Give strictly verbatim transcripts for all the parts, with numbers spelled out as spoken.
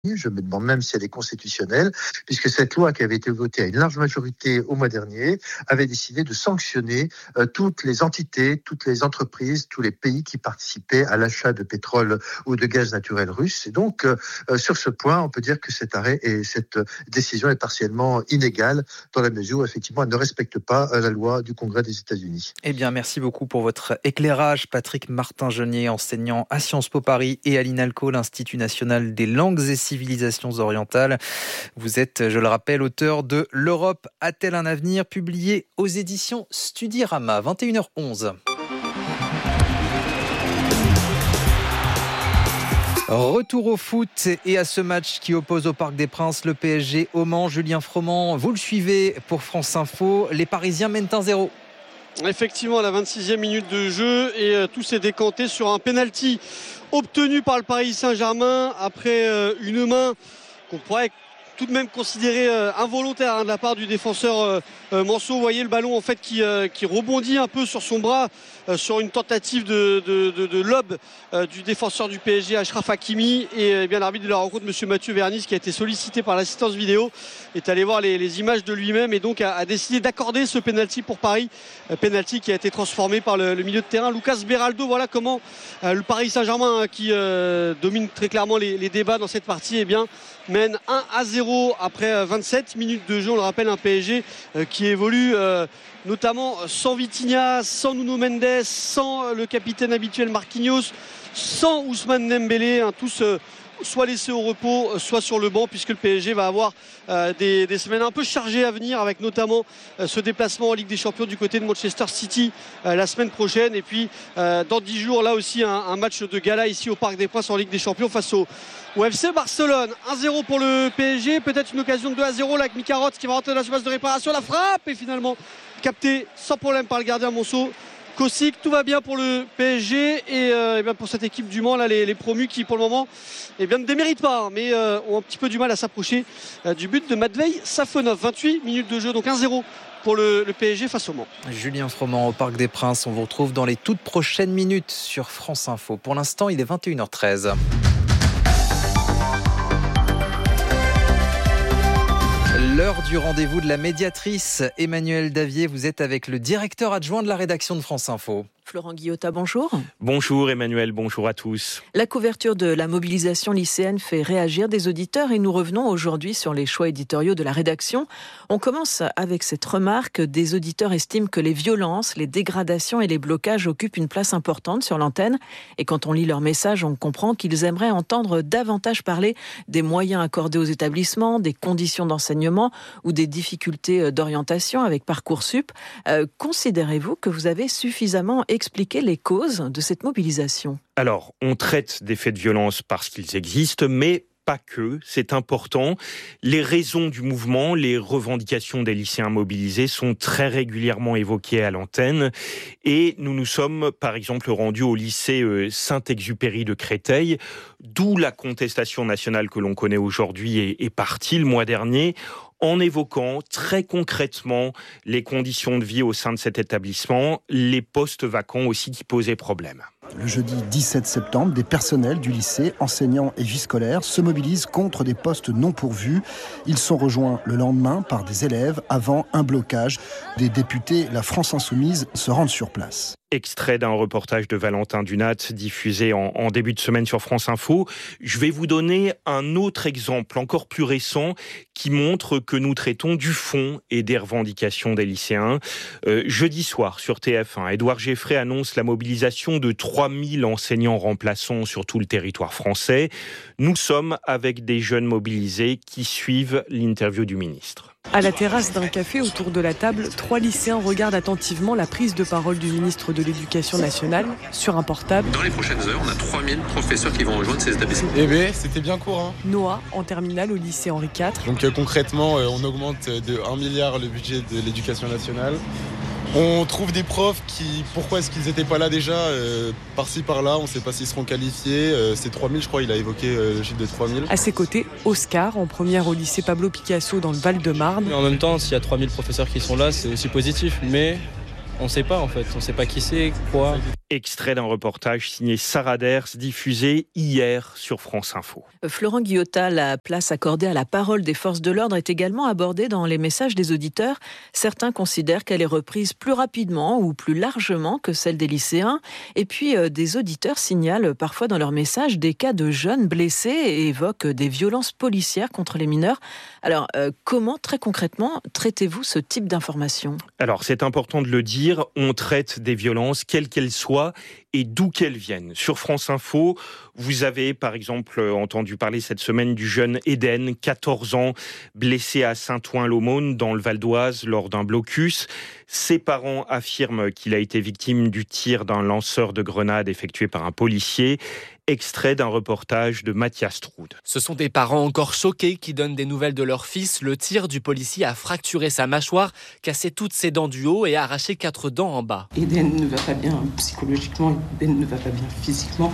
Je me demande même si elle est constitutionnelle, puisque cette loi qui avait été votée à une large majorité au mois dernier avait décidé de sanctionner euh, toutes les entités, toutes les entreprises, tous les pays qui participaient à l'achat de pétrole ou de gaz naturel russe. Et donc, euh, sur ce point, on peut dire que cet arrêt et cette décision est partiellement inégale dans la mesure où, effectivement, elle ne respecte pas la loi du Congrès des États-Unis. Eh bien, merci beaucoup pour votre éclairage, Patrick Martin-Genier, enseignant à Sciences Po Paris et à l'INALCO, l'Institut national des langues et civilisations orientales. Vous êtes, je le rappelle, auteur de L'Europe a-t-elle un avenir, publié aux éditions Studirama, vingt et une heures onze. Retour au foot et à ce match qui oppose au Parc des Princes le P S G au Mans. Julien Froment, vous le suivez pour France Info. Les Parisiens mènent un zéro. Effectivement, à la vingt-sixième minute de jeu, et euh, tout s'est décanté sur un penalty obtenu par le Paris Saint-Germain après euh, une main qu'on pourrait tout de même considéré euh, involontaire hein, de la part du défenseur euh, euh, Manceau. Vous voyez le ballon en fait qui, euh, qui rebondit un peu sur son bras euh, sur une tentative de, de, de, de lob euh, du défenseur du P S G, Achraf Hakimi. Et euh, bien l'arbitre de la rencontre, M. Mathieu Vernis, qui a été sollicité par l'assistance vidéo, est allé voir les, les images de lui-même et donc a, a décidé d'accorder ce penalty pour Paris. Euh, penalty qui a été transformé par le, le milieu de terrain Lucas Beraldo. Voilà comment euh, le Paris Saint-Germain hein, qui euh, domine très clairement les, les débats dans cette partie, eh bien mène un à zéro après vingt-sept minutes de jeu. On le rappelle, un P S G euh, qui évolue euh, notamment sans Vitinha, sans Nuno Mendes, sans le capitaine habituel Marquinhos, sans Ousmane Dembélé, hein, tous euh, soit laissés au repos, soit sur le banc, puisque le P S G va avoir euh, des, des semaines un peu chargées à venir, avec notamment euh, ce déplacement en Ligue des Champions du côté de Manchester City euh, la semaine prochaine, et puis euh, dans dix jours là aussi un, un match de gala ici au Parc des Princes en Ligue des Champions face au, au F C Barcelone. Un zéro pour le P S G, peut-être une occasion de deux à zéro là avec Mika Roth qui va rentrer dans la surface de réparation, la frappe et finalement capté sans problème par le gardien Monceau. Koscic, tout va bien pour le P S G et, euh, et bien pour cette équipe du Mans là, les, les promus qui pour le moment eh bien, ne déméritent pas, mais euh, ont un petit peu du mal à s'approcher euh, du but de Matvei Safonov. vingt-huit minutes de jeu, donc un zéro pour le, le P S G face au Mans. Julien Froment au Parc des Princes, on vous retrouve dans les toutes prochaines minutes sur France Info. Pour l'instant, il est vingt et une heures treize. L'heure du rendez-vous de la médiatrice. Emmanuel Davier, vous êtes avec le directeur adjoint de la rédaction de France Info. Florent Guillotat, bonjour. Bonjour Emmanuel, bonjour à tous. La couverture de la mobilisation lycéenne fait réagir des auditeurs et nous revenons aujourd'hui sur les choix éditoriaux de la rédaction. On commence avec cette remarque. Des auditeurs estiment que les violences, les dégradations et les blocages occupent une place importante sur l'antenne. Et quand on lit leur message, on comprend qu'ils aimeraient entendre davantage parler des moyens accordés aux établissements, des conditions d'enseignement ou des difficultés d'orientation avec Parcoursup. Euh, considérez-vous que vous avez suffisamment expliquer les causes de cette mobilisation? Alors, on traite des faits de violence parce qu'ils existent, mais pas que, c'est important. Les raisons du mouvement, les revendications des lycéens mobilisés sont très régulièrement évoquées à l'antenne. Et nous nous sommes, par exemple, rendus au lycée Saint-Exupéry de Créteil, d'où la contestation nationale que l'on connaît aujourd'hui est, est partie le mois dernier, en évoquant très concrètement les conditions de vie au sein de cet établissement, les postes vacants aussi qui posaient problème. Le jeudi dix-sept septembre, des personnels du lycée, enseignants et vie scolaire, se mobilisent contre des postes non pourvus. Ils sont rejoints le lendemain par des élèves avant un blocage. Des députés, la France Insoumise, se rendent sur place. Extrait d'un reportage de Valentin Dunat diffusé en, en début de semaine sur France Info. Je vais vous donner un autre exemple encore plus récent qui montre que nous traitons du fond et des revendications des lycéens. Euh, jeudi soir sur T F un, Édouard Geffray annonce la mobilisation de trois mille enseignants remplaçants sur tout le territoire français. Nous sommes avec des jeunes mobilisés qui suivent l'interview du ministre. À la terrasse d'un café, autour de la table, trois lycéens regardent attentivement la prise de parole du ministre de l'Éducation nationale sur un portable. Dans les prochaines heures, on a trois mille professeurs qui vont rejoindre ces établissements. Eh bien, c'était bien court. Hein. Noah, en terminale au lycée Henri quatre. Donc euh, concrètement, euh, on augmente de un milliard le budget de l'Éducation nationale. On trouve des profs qui, pourquoi est-ce qu'ils n'étaient pas là déjà, euh, par-ci par-là, on ne sait pas s'ils seront qualifiés. Euh, c'est trois mille, je crois, il a évoqué euh, le chiffre de trois mille. À ses côtés, Oscar, en première au lycée Pablo Picasso dans le Val-de-Marne. Mais en même temps, s'il y a trois mille professeurs qui sont là, c'est aussi positif, mais on ne sait pas en fait, on ne sait pas qui c'est, quoi. Extrait d'un reportage signé Sarah Ders, diffusé hier sur France Info. Florent Guillotat, la place accordée à la parole des forces de l'ordre est également abordée dans les messages des auditeurs. Certains considèrent qu'elle est reprise plus rapidement ou plus largement que celle des lycéens. Et puis, euh, des auditeurs signalent parfois dans leurs messages des cas de jeunes blessés et évoquent des violences policières contre les mineurs. Alors, euh, comment, très concrètement, traitez-vous ce type d'informations ? Alors, c'est important de le dire, on traite des violences, quelles qu'elles soient, et d'où qu'elles viennent. Sur France Info, vous avez par exemple entendu parler cette semaine du jeune Eden, quatorze ans, blessé à Saint-Ouen-l'Aumône dans le Val d'Oise lors d'un blocus. Ses parents affirment qu'il a été victime du tir d'un lanceur de grenades effectué par un policier. Extrait d'un reportage de Mathias Troude. Ce sont des parents encore choqués qui donnent des nouvelles de leur fils. Le tir du policier a fracturé sa mâchoire, cassé toutes ses dents du haut et arraché quatre dents en bas. Eden ne va pas bien psychologiquement, Eden ne va pas bien physiquement.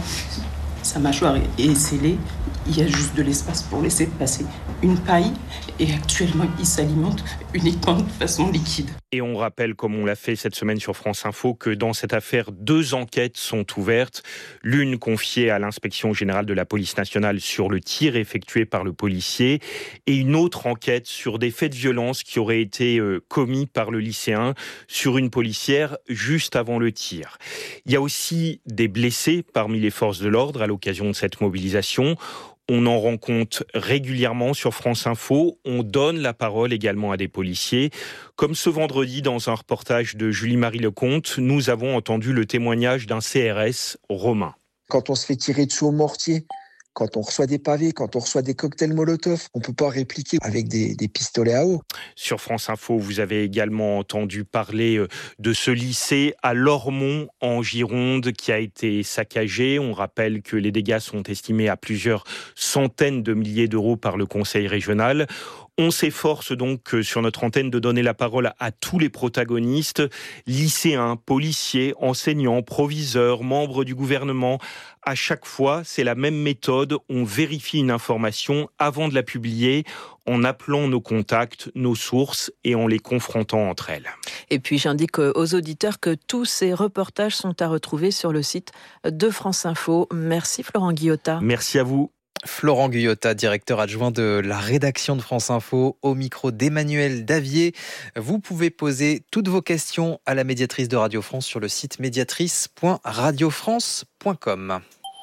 Sa mâchoire est scellée, il y a juste de l'espace pour laisser passer une paille et actuellement il s'alimente uniquement de façon liquide. Et on rappelle, comme on l'a fait cette semaine sur France Info, que dans cette affaire, deux enquêtes sont ouvertes. L'une confiée à l'inspection générale de la police nationale sur le tir effectué par le policier et une autre enquête sur des faits de violence qui auraient été euh, commis par le lycéen sur une policière juste avant le tir. Il y a aussi des blessés parmi les forces de l'ordre à l'occasion de cette mobilisation. On en rend compte régulièrement sur France Info. On donne la parole également à des policiers. Comme ce vendredi, dans un reportage de Julie-Marie Lecomte, nous avons entendu le témoignage d'un C R S, Romain. Quand on se fait tirer dessus au mortier, quand on reçoit des pavés, quand on reçoit des cocktails Molotov, on ne peut pas répliquer avec des, des pistolets à eau. Sur France Info, vous avez également entendu parler de ce lycée à Lormont, en Gironde, qui a été saccagé. On rappelle que les dégâts sont estimés à plusieurs centaines de milliers d'euros par le conseil régional. On s'efforce donc sur notre antenne de donner la parole à tous les protagonistes, lycéens, policiers, enseignants, proviseurs, membres du gouvernement. À chaque fois, c'est la même méthode. On vérifie une information avant de la publier en appelant nos contacts, nos sources et en les confrontant entre elles. Et puis j'indique aux auditeurs que tous ces reportages sont à retrouver sur le site de France Info. Merci Florent Guillotat. Merci à vous. Florent Guillotat, directeur adjoint de la rédaction de France Info, au micro d'Emmanuel Davier. Vous pouvez poser toutes vos questions à la médiatrice de Radio France sur le site médiatrice point radio france point com.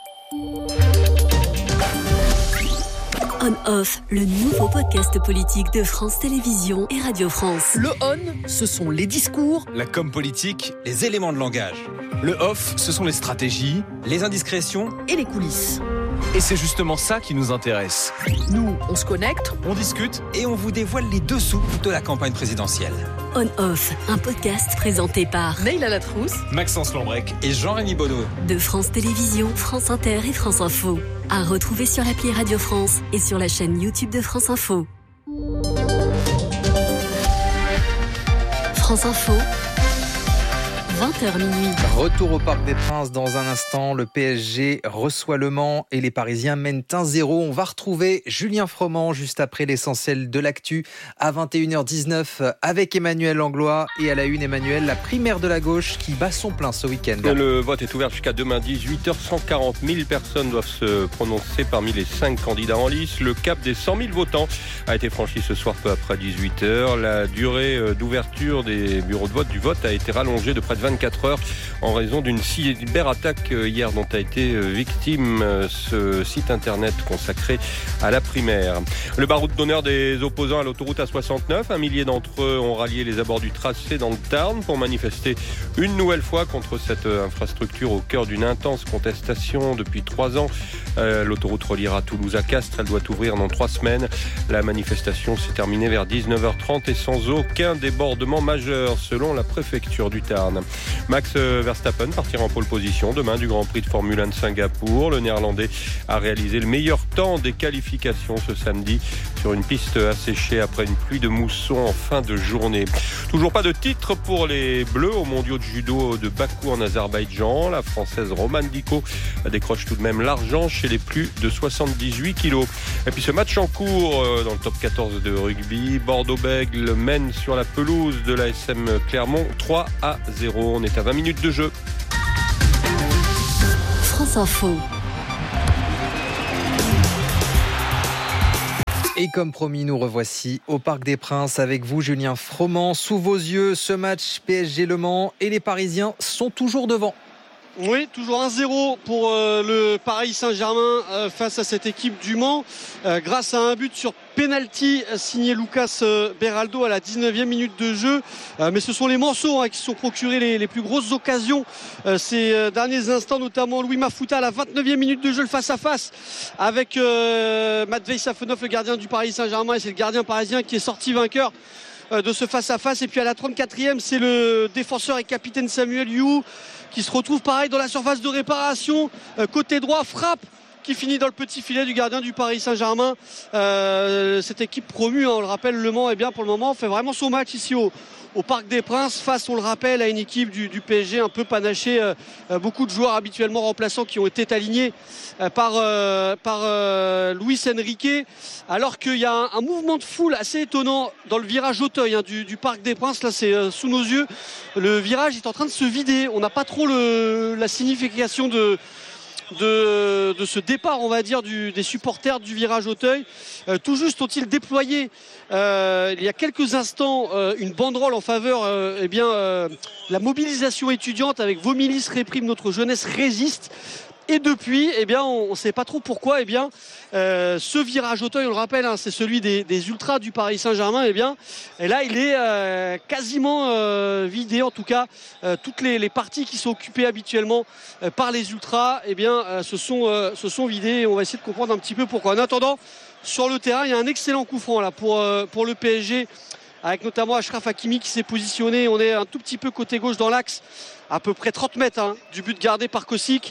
On-Off, le nouveau podcast politique de France Télévisions et Radio France. Le on, ce sont les discours. La com politique, les éléments de langage. Le off, ce sont les stratégies, les indiscrétions et les coulisses. Et c'est justement ça qui nous intéresse. Nous, on se connecte, on discute et on vous dévoile les dessous de la campagne présidentielle. On-Off, un podcast présenté par Neila Latrousse, Maxence Lambrec et Jean-Rémy Bonneau. De France Télévisions, France Inter et France Info. À retrouver sur l'appli Radio France et sur la chaîne YouTube de France Info. France Info. vingt heures minuit. Retour au Parc des Princes dans un instant. Le P S G reçoit Le Mans et les Parisiens mènent un zéro. On va retrouver Julien Froment juste après l'essentiel de l'actu à vingt et une heures dix-neuf avec Emmanuel Langlois. Et à la une, Emmanuel, la primaire de la gauche qui bat son plein ce week-end. Le vote est ouvert jusqu'à demain dix-huit heures. cent quarante mille personnes doivent se prononcer parmi les cinq candidats en lice. Le cap des cent mille votants a été franchi ce soir peu après dix-huit heures. La durée d'ouverture des bureaux de vote du vote a été rallongée de près de vingt-quatre heures en raison d'une cyberattaque hier dont a été victime ce site internet consacré à la primaire. Le baroud d'honneur des opposants à l'autoroute A soixante-neuf, un millier d'entre eux ont rallié les abords du tracé dans le Tarn pour manifester une nouvelle fois contre cette infrastructure au cœur d'une intense contestation depuis trois ans. Euh, l'autoroute reliera Toulouse à Castres, elle doit ouvrir dans trois semaines. La manifestation s'est terminée vers dix-neuf heures trente et sans aucun débordement majeur selon la préfecture du Tarn. Max Verstappen partira en pole position demain du Grand Prix de Formule un de Singapour. Le Néerlandais a réalisé le meilleur temps des qualifications ce samedi sur une piste asséchée après une pluie de mousson en fin de journée. Toujours pas de titre pour les Bleus aux mondiaux de judo de Bakou en Azerbaïdjan. La Française Romane Dicot décroche tout de même l'argent chez les plus de soixante-dix-huit kilos. Et puis ce match en cours dans le top quatorze de rugby. Bordeaux-Bègles mène sur la pelouse de l'A S M Clermont trois à zéro. On est à vingt minutes de jeu. France Info. Et comme promis, nous revoici au Parc des Princes avec vous, Julien Froment. Sous vos yeux, ce match P S G Le Mans et les Parisiens sont toujours devant. Oui, toujours un zéro pour euh, le Paris Saint-Germain euh, face à cette équipe du Mans, euh, grâce à un but sur penalty euh, signé Lucas euh, Beraldo à la dix-neuvième minute de jeu. Euh, mais ce sont les Manceaux hein, qui se sont procurés les, les plus grosses occasions euh, ces euh, derniers instants, notamment Louis Mafouta à la vingt-neuvième minute de jeu, le face-à-face avec euh, Matvei Safonov, le gardien du Paris Saint-Germain, et c'est le gardien parisien qui est sorti vainqueur de ce face-à-face. Et puis à la trente-quatrième, c'est le défenseur et capitaine Samuel You qui se retrouve pareil dans la surface de réparation, euh, côté droit, frappe qui finit dans le petit filet du gardien du Paris Saint-Germain. Euh, cette équipe promue, hein, on le rappelle, Le Mans, eh bien, pour le moment, fait vraiment son match ici au, au Parc des Princes, face, on le rappelle, à une équipe du, du P S G un peu panachée, euh, beaucoup de joueurs habituellement remplaçants qui ont été alignés euh, par, euh, par euh, Luis Enrique, alors qu'il y a un, un mouvement de foule assez étonnant dans le virage Auteuil hein, du, du Parc des Princes. Là, c'est euh, sous nos yeux. Le virage est en train de se vider. On n'a pas trop le, la signification de De, de ce départ, on va dire, du, des supporters du virage Auteuil. Euh, tout juste ont-ils déployé euh, il y a quelques instants euh, une banderole en faveur euh, eh bien, euh, la mobilisation étudiante avec Vos milices répriment, notre jeunesse résiste. Et depuis, eh bien, on ne sait pas trop pourquoi. Eh bien, euh, ce virage Auteuil, on le rappelle, hein, c'est celui des, des ultras du Paris Saint-Germain. Eh bien, et là, il est euh, quasiment euh, vidé. En tout cas, euh, toutes les, les parties qui sont occupées habituellement euh, par les ultras, eh bien, euh, se sont, euh, se sont vidées. Et on va essayer de comprendre un petit peu pourquoi. En attendant, sur le terrain, il y a un excellent coup franc là pour euh, pour le P S G, avec notamment Achraf Hakimi qui s'est positionné. On est un tout petit peu côté gauche dans l'axe, à peu près trente mètres hein, du but gardé par Koscic.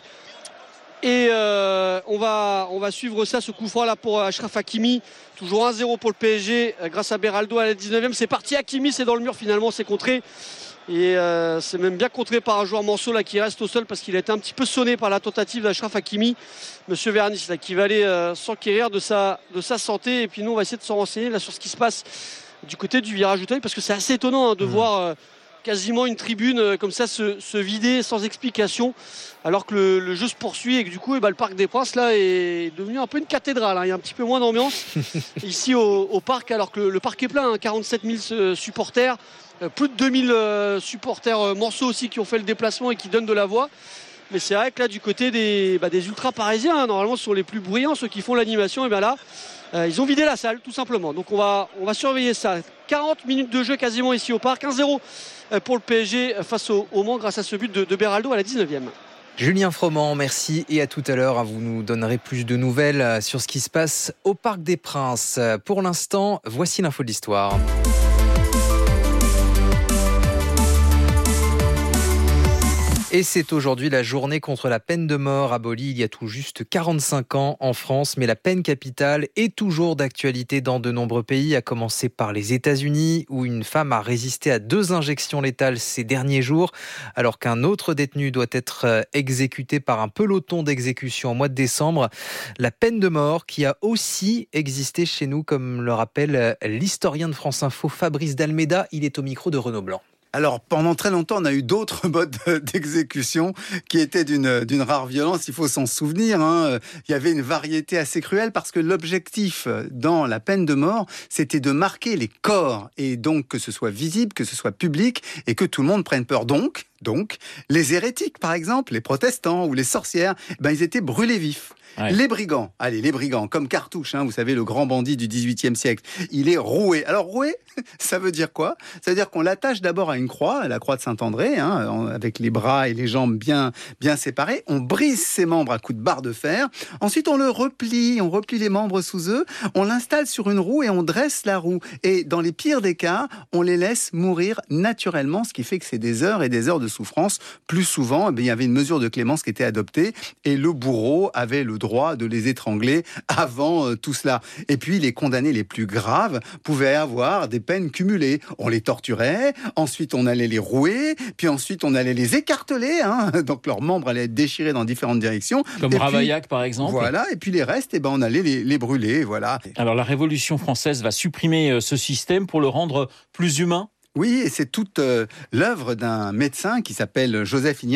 Et euh, on, va, on va suivre ça, ce coup franc là pour Achraf Hakimi. Toujours un zéro pour le P S G euh, grâce à Beraldo à la dix-neuvième. C'est parti, Hakimi, c'est dans le mur finalement, c'est contré. Et euh, c'est même bien contré par un joueur Manceau là qui reste au sol parce qu'il a été un petit peu sonné par la tentative d'Achraf Hakimi. Monsieur Vernis là qui va aller euh, s'enquérir de sa, de sa santé. Et puis nous on va essayer de s'en renseigner là sur ce qui se passe du côté du virage Auteuil, parce que c'est assez étonnant hein, de mmh. voir euh, quasiment une tribune euh, comme ça se, se vider sans explication, alors que le, le jeu se poursuit et que du coup eh ben, le Parc des Princes là est devenu un peu une cathédrale hein. Il y a un petit peu moins d'ambiance ici au, au parc, alors que le, le parc est plein hein. quarante-sept mille euh, supporters, euh, plus de deux mille euh, supporters euh, Manceaux aussi qui ont fait le déplacement et qui donnent de la voix. Mais c'est vrai que là du côté des, bah, des ultras parisiens hein, normalement ce sont les plus bruyants, ceux qui font l'animation, et bien là euh, ils ont vidé la salle tout simplement. Donc on va, on va surveiller ça. quarante minutes de jeu quasiment ici au parc, un zéro pour le P S G face au, au Mans grâce à ce but de, de Beraldo à la dix-neuvième. Julien Froment, merci et à tout à l'heure. Vous nous donnerez plus de nouvelles sur ce qui se passe au Parc des Princes. Pour l'instant, voici l'info de l'histoire. Et c'est aujourd'hui la journée contre la peine de mort abolie il y a tout juste quarante-cinq ans en France. Mais la peine capitale est toujours d'actualité dans de nombreux pays, à commencer par les États-Unis, où une femme a résisté à deux injections létales ces derniers jours, alors qu'un autre détenu doit être exécuté par un peloton d'exécution au mois de décembre. La peine de mort qui a aussi existé chez nous, comme le rappelle l'historien de France Info Fabrice Dalméda. Il est au micro de Renaud Blanc. Alors, pendant très longtemps, on a eu d'autres modes d'exécution qui étaient d'une, d'une rare violence, il faut s'en souvenir. Hein. Il y avait une variété assez cruelle parce que l'objectif dans la peine de mort, c'était de marquer les corps, et donc que ce soit visible, que ce soit public, et que tout le monde prenne peur. Donc, donc les hérétiques, par exemple, les protestants ou les sorcières, ben, ils étaient brûlés vifs. Ouais. Les brigands, allez, les brigands, comme Cartouche, hein, vous savez, le grand bandit du dix-huitième siècle, il est roué. Alors, roué, ça veut dire quoi ? Ça veut dire qu'on l'attache d'abord à une croix, la croix de Saint-André, hein, avec les bras et les jambes bien, bien séparés. On brise ses membres à coups de barre de fer. Ensuite, on le replie, on replie les membres sous eux, on l'installe sur une roue et on dresse la roue. Et dans les pires des cas, on les laisse mourir naturellement, ce qui fait que c'est des heures et des heures de souffrance. Plus souvent, eh bien, il y avait une mesure de clémence qui était adoptée et le bourreau avait le droit de les étrangler avant euh, tout cela. Et puis, les condamnés les plus graves pouvaient avoir des peines cumulées. On les torturait, ensuite on allait les rouer, puis ensuite on allait les écarteler, hein, donc leurs membres allaient être déchirés dans différentes directions. Comme et Ravaillac, puis, par exemple. Voilà, et puis les restes, eh ben, on allait les, les brûler, voilà. Alors, la Révolution française va supprimer ce système pour le rendre plus humain ? Oui, et c'est toute euh, l'œuvre d'un médecin qui s'appelle Joseph Ignace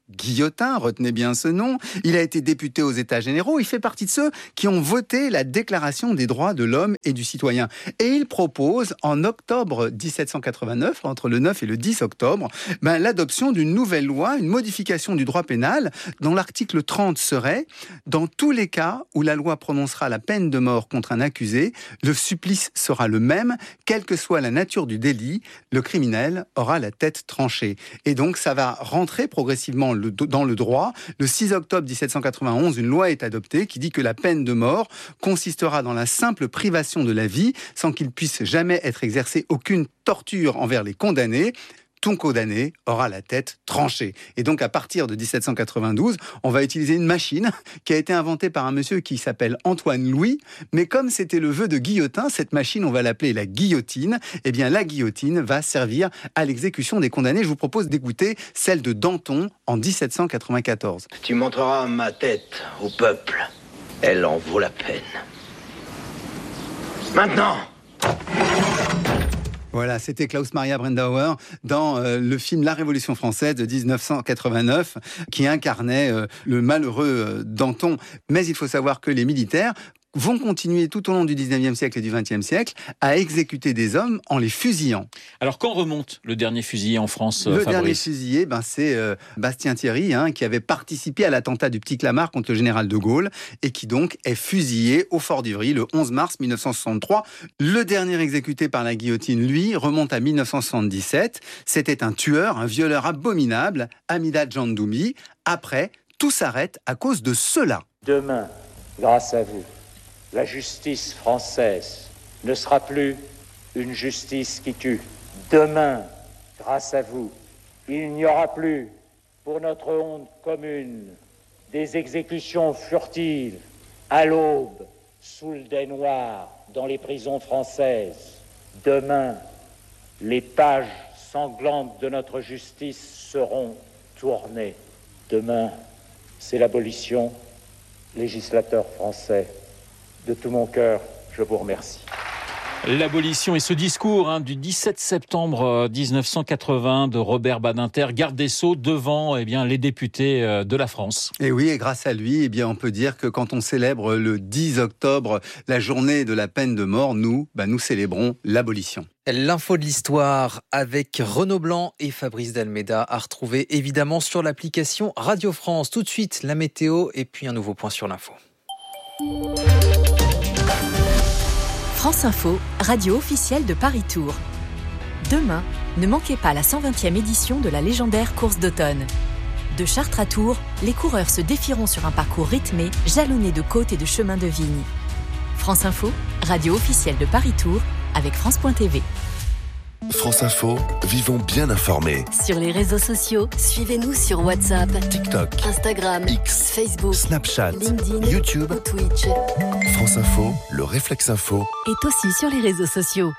Guillotin, retenez bien ce nom. Il a été député aux États généraux. Il fait partie de ceux qui ont voté la Déclaration des droits de l'homme et du citoyen. Et il propose, en octobre dix-sept cent quatre-vingt-neuf, entre le neuf et le dix octobre, ben, l'adoption d'une nouvelle loi, une modification du droit pénal, dont l'article trente serait « Dans tous les cas où la loi prononcera la peine de mort contre un accusé, le supplice sera le même, quelle que soit la nature du délit, le criminel aura la tête tranchée. » Et donc, ça va rentrer progressivement dans le droit. Le six octobre dix-sept cent quatre-vingt-onze, une loi est adoptée qui dit que la peine de mort consistera dans la simple privation de la vie sans qu'il puisse jamais être exercé aucune torture envers les condamnés. Tout condamné aura la tête tranchée. Et donc, à partir de dix-sept cent quatre-vingt-douze, on va utiliser une machine qui a été inventée par un monsieur qui s'appelle Antoine Louis. Mais comme c'était le vœu de Guillotin, cette machine, on va l'appeler la guillotine. Eh bien, la guillotine va servir à l'exécution des condamnés. Je vous propose d'écouter celle de Danton en dix-sept cent quatre-vingt-quatorze. Tu montreras ma tête au peuple. Elle en vaut la peine. Maintenant! Voilà, c'était Klaus Maria Brandauer dans euh, le film La Révolution française de dix-neuf cent quatre-vingt-neuf qui incarnait euh, le malheureux euh, Danton. Mais il faut savoir que les militaires vont continuer tout au long du dix-neuvième siècle et du vingtième siècle à exécuter des hommes en les fusillant. Alors quand remonte le dernier fusillé en France, Le Fabrice dernier fusillé, ben, c'est euh, Bastien Thierry, hein, qui avait participé à l'attentat du Petit Clamart contre le général de Gaulle et qui donc est fusillé au Fort d'Ivry le onze mars mille neuf cent soixante-trois. Le dernier exécuté par la guillotine, lui, remonte à mille neuf cent soixante-dix-sept. C'était un tueur, un violeur abominable, Amida Djandoumi. Après, tout s'arrête à cause de cela. Demain, grâce à vous, la justice française ne sera plus une justice qui tue. Demain, grâce à vous, il n'y aura plus, pour notre honte commune, des exécutions furtives, à l'aube, sous le dais noir, dans les prisons françaises. Demain, les pages sanglantes de notre justice seront tournées. Demain, c'est l'abolition, législateur français. De tout mon cœur, je vous remercie. L'abolition et ce discours hein, du dix-sept septembre dix-neuf cent quatre-vingts de Robert Badinter, garde des Sceaux, devant eh bien, les députés euh, de la France. Et oui, et grâce à lui, eh bien, on peut dire que quand on célèbre le dix octobre, la journée de la peine de mort, nous, bah, nous célébrons l'abolition. L'info de l'histoire avec Renaud Blanc et Fabrice Dalméda à retrouver évidemment sur l'application Radio France. Tout de suite, la météo et puis un nouveau point sur l'info. France Info, radio officielle de Paris Tour. Demain, ne manquez pas la cent vingtième édition de la légendaire course d'automne. De Chartres à Tours, les coureurs se défieront sur un parcours rythmé, jalonné de côtes et de chemins de vigne. France Info, radio officielle de Paris Tour, avec France point T V. France Info, vivons bien informés. Sur les réseaux sociaux, suivez-nous sur WhatsApp, TikTok, Instagram, X, Facebook, Snapchat, LinkedIn, YouTube, ou Twitch. France Info, le réflexe info, est aussi sur les réseaux sociaux.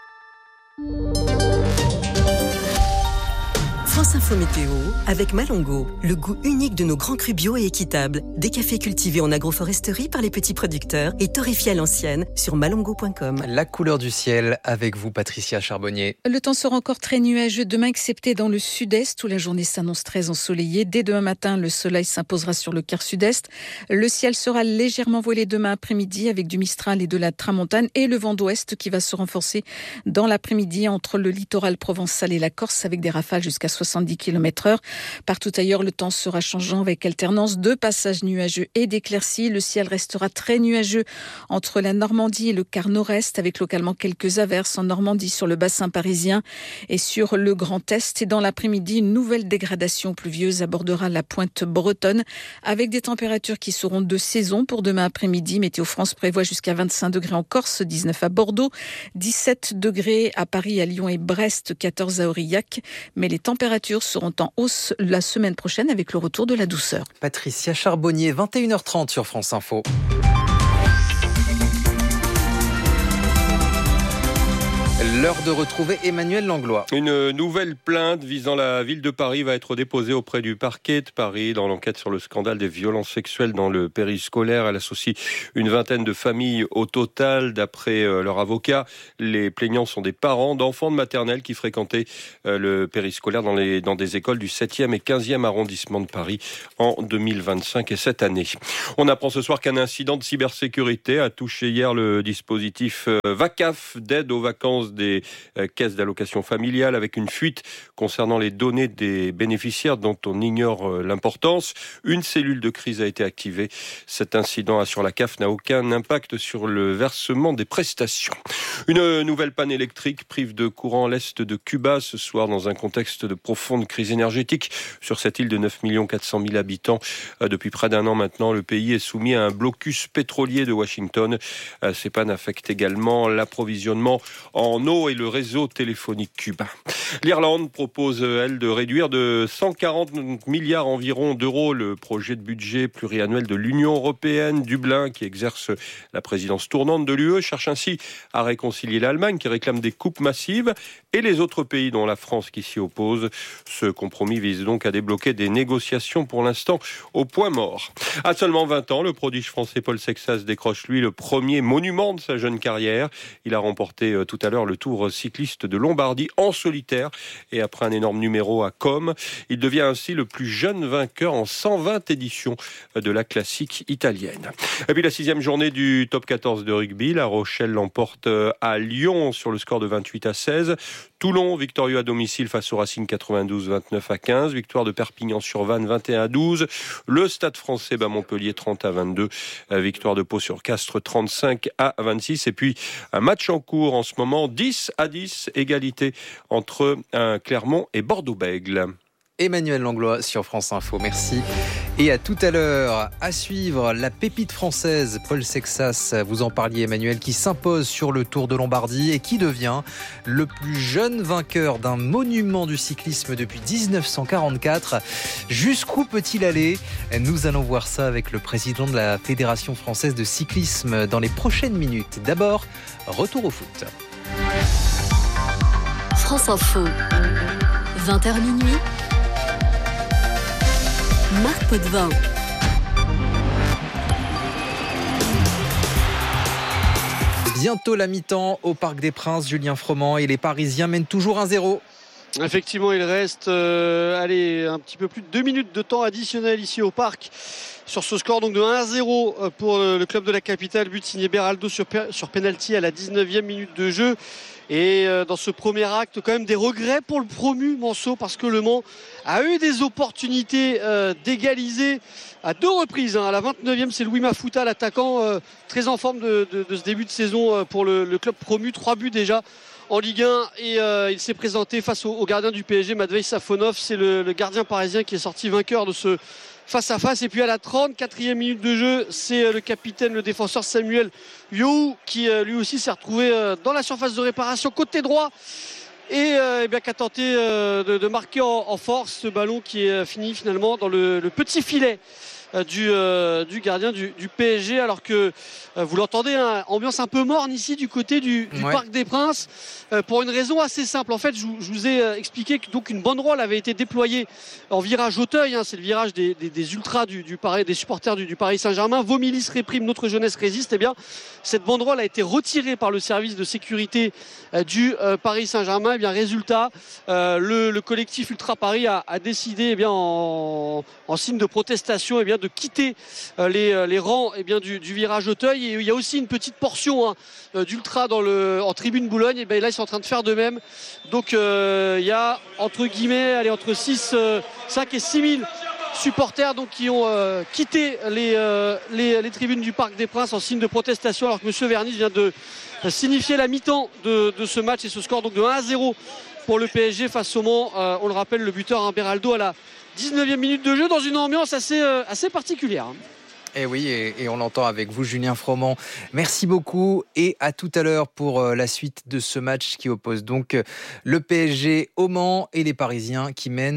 France Info Météo avec Malongo, le goût unique de nos grands crus bio et équitables. Des cafés cultivés en agroforesterie par les petits producteurs et torréfiés à l'ancienne sur malongo point com. La couleur du ciel avec vous, Patricia Charbonnier. Le temps sera encore très nuageux demain, excepté dans le sud-est où la journée s'annonce très ensoleillée. Dès demain matin, le soleil s'imposera sur le quart sud-est. Le ciel sera légèrement voilé demain après-midi avec du mistral et de la tramontane et le vent d'ouest qui va se renforcer dans l'après-midi entre le littoral provençal et la Corse avec des rafales jusqu'à soixante-dix kilomètres heure. Partout ailleurs, le temps sera changeant avec alternance de passages nuageux et d'éclaircies. Le ciel restera très nuageux entre la Normandie et le quart nord-est avec localement quelques averses en Normandie sur le bassin parisien et sur le Grand Est. Et dans l'après-midi, une nouvelle dégradation pluvieuse abordera la pointe bretonne avec des températures qui seront de saison pour demain après-midi. Météo France prévoit jusqu'à vingt-cinq degrés en Corse, dix-neuf à Bordeaux, dix-sept degrés à Paris, à Lyon et Brest, quatorze à Aurillac. Mais les températures seront en hausse la semaine prochaine avec le retour de la douceur. Patricia Charbonnier, vingt et une heures trente sur France Info. L'heure de retrouver Emmanuel Langlois. Une nouvelle plainte visant la ville de Paris va être déposée auprès du parquet de Paris dans l'enquête sur le scandale des violences sexuelles dans le périscolaire. Elle associe une vingtaine de familles au total. D'après leur avocat, les plaignants sont des parents d'enfants de maternelle qui fréquentaient le périscolaire dans, les, dans des écoles du septième et quinzième arrondissement de Paris en deux mille vingt-cinq et cette année. On apprend ce soir qu'un incident de cybersécurité a touché hier le dispositif VACAF d'aide aux vacances des des caisses d'allocation familiale avec une fuite concernant les données des bénéficiaires dont on ignore l'importance. Une cellule de crise a été activée. Cet incident sur la C A F n'a aucun impact sur le versement des prestations. Une nouvelle panne électrique prive de courant l'est de Cuba ce soir dans un contexte de profonde crise énergétique sur cette île de neuf millions quatre cent mille habitants. Depuis près d'un an maintenant, le pays est soumis à un blocus pétrolier de Washington. Ces pannes affectent également l'approvisionnement en eau et le réseau téléphonique cubain. L'Irlande propose, elle, de réduire de cent quarante milliards environ d'euros le projet de budget pluriannuel de l'Union européenne. Dublin, qui exerce la présidence tournante de l'U E, cherche ainsi à réconcilier l'Allemagne, qui réclame des coupes massives, et les autres pays, dont la France, qui s'y oppose. Ce compromis vise donc à débloquer des négociations pour l'instant au point mort. À seulement vingt ans, le prodige français Paul Sexas décroche, lui, le premier monument de sa jeune carrière. Il a remporté euh, tout à l'heure le Tour cycliste de Lombardie en solitaire et après un énorme numéro à Com. Il devient ainsi le plus jeune vainqueur en cent vingt éditions de la classique italienne. Et puis la sixième journée du top quatorze de rugby, La Rochelle l'emporte à Lyon sur le score de vingt-huit à seize. Toulon, victorieux à domicile face au Racing quatre-vingt-douze vingt-neuf à quinze. Victoire de Perpignan sur Vannes vingt et un à douze. Le Stade français bat Montpellier trente à vingt-deux. Victoire de Pau sur Castres trente-cinq à vingt-six. Et puis un match en cours en ce moment, dix à dix, égalité entre Clermont et Bordeaux-Bègles. Emmanuel Langlois sur France Info, merci. Et à tout à l'heure, à suivre la pépite française Paul Sexas, vous en parliez Emmanuel, qui s'impose sur le Tour de Lombardie et qui devient le plus jeune vainqueur d'un monument du cyclisme depuis dix-neuf cent quarante-quatre. Jusqu'où peut-il aller ? Nous allons voir ça avec le président de la Fédération française de cyclisme dans les prochaines minutes. D'abord, retour au foot. France Info, vingt heures minuit. Marc Potvin. Bientôt la mi-temps au Parc des Princes, Julien Froment, et les Parisiens mènent toujours un zéro. Effectivement, il reste euh, allez, un petit peu plus de deux minutes de temps additionnel ici au Parc. Sur ce score donc de un à zéro pour le club de la capitale, but signé Beraldo sur, sur penalty à la dix-neuvième minute de jeu. Et dans ce premier acte, quand même des regrets pour le promu Manceau, parce que Le Mans a eu des opportunités euh, d'égaliser à deux reprises. Hein. À la vingt-neuvième, c'est Louis Mafuta, l'attaquant euh, très en forme de, de, de ce début de saison euh, pour le, le club promu. Trois buts déjà en Ligue un, et euh, il s'est présenté face au, au gardien du P S G, Matvei Safonov. C'est le, le gardien parisien qui est sorti vainqueur de ce face à face. Et puis à la trente-quatrième minute de jeu, c'est le capitaine, le défenseur Samuel You qui lui aussi s'est retrouvé dans la surface de réparation côté droit et, euh, et bien, qui a tenté euh, de, de marquer en, en force ce ballon qui est fini finalement dans le, le petit filet euh, du, euh, du gardien du, du P S G, alors que euh, vous l'entendez, hein, ambiance un peu morne ici du côté du, du ouais. Parc des Princes, euh, pour une raison assez simple. En fait, je, je vous ai euh, expliqué que donc une banderole avait été déployée en virage Auteuil, hein, c'est le virage des, des, des ultras du, du Paris, des supporters du, du Paris Saint-Germain. Vos milices répriment, notre jeunesse résiste. Eh bien, cette banderole a été retirée par le service de sécurité euh, du euh, Paris Saint-Germain. Eh bien, résultat, euh, le, le collectif Ultra Paris a, a décidé, eh bien, en, en signe de protestation, eh bien, de quitter euh, les, les rangs, eh bien, du, du virage Auteuil. Et il y a aussi une petite portion, hein, d'ultra dans le, en tribune Boulogne. Et bien, là, ils sont en train de faire de même. Donc, euh, il y a entre guillemets, allez, entre six, cinq et six mille supporters donc, qui ont euh, quitté les, euh, les, les tribunes du Parc des Princes en signe de protestation, alors que M. Vernis vient de signifier la mi-temps de, de ce match et ce score donc de un à zéro pour le P S G face au Mans. Euh, on le rappelle, le buteur, hein, Beraldo, à la dix-neuvième minute de jeu, dans une ambiance assez, euh, assez particulière. Et oui, et, et on l'entend avec vous, Julien Froment. Merci beaucoup et à tout à l'heure pour la suite de ce match qui oppose donc le P S G au Mans et les Parisiens qui mènent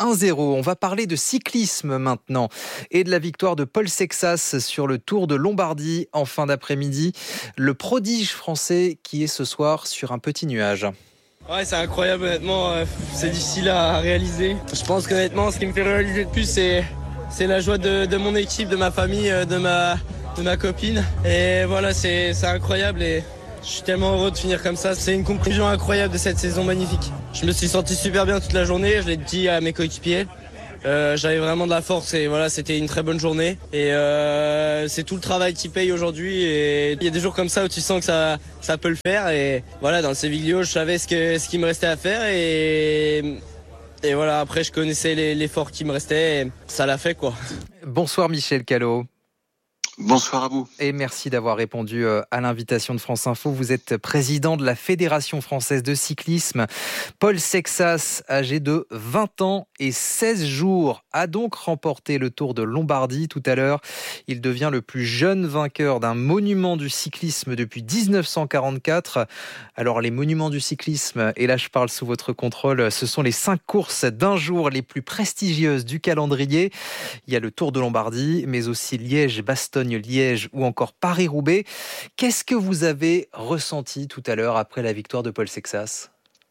un zéro. On va parler de cyclisme maintenant et de la victoire de Paul Sexas sur le Tour de Lombardie en fin d'après-midi. Le prodige français qui est ce soir sur un petit nuage. Ouais, c'est incroyable, honnêtement, c'est difficile à réaliser. Je pense qu'honnêtement, ce qui me fait réaliser le plus, c'est, c'est la joie de, de mon équipe, de ma famille, de ma, de ma copine. Et voilà, c'est, c'est incroyable et je suis tellement heureux de finir comme ça. C'est une conclusion incroyable de cette saison magnifique. Je me suis senti super bien toute la journée, je l'ai dit à mes coéquipiers. Euh, j'avais vraiment de la force et voilà, c'était une très bonne journée et euh, c'est tout le travail qui paye aujourd'hui et il y a des jours comme ça où tu sens que ça, ça peut le faire et voilà, dans le Séviglio, je savais ce, que, ce qu'il me restait à faire et, et voilà, après je connaissais les, l'effort qui me restait et ça l'a fait quoi. Bonsoir Michel Callot. Bonsoir à vous. Et merci d'avoir répondu à l'invitation de France Info. Vous êtes président de la Fédération française de cyclisme. Paul Sexas, âgé de vingt ans et seize jours, a donc remporté le Tour de Lombardie tout à l'heure. Il devient le plus jeune vainqueur d'un monument du cyclisme depuis dix-neuf cent quarante-quatre. Alors les monuments du cyclisme, et là je parle sous votre contrôle, ce sont les cinq courses d'un jour les plus prestigieuses du calendrier. Il y a le Tour de Lombardie, mais aussi Liège, Bastogne, Liège ou encore Paris-Roubaix. Qu'est-ce que vous avez ressenti tout à l'heure après la victoire de Paul Sexas ?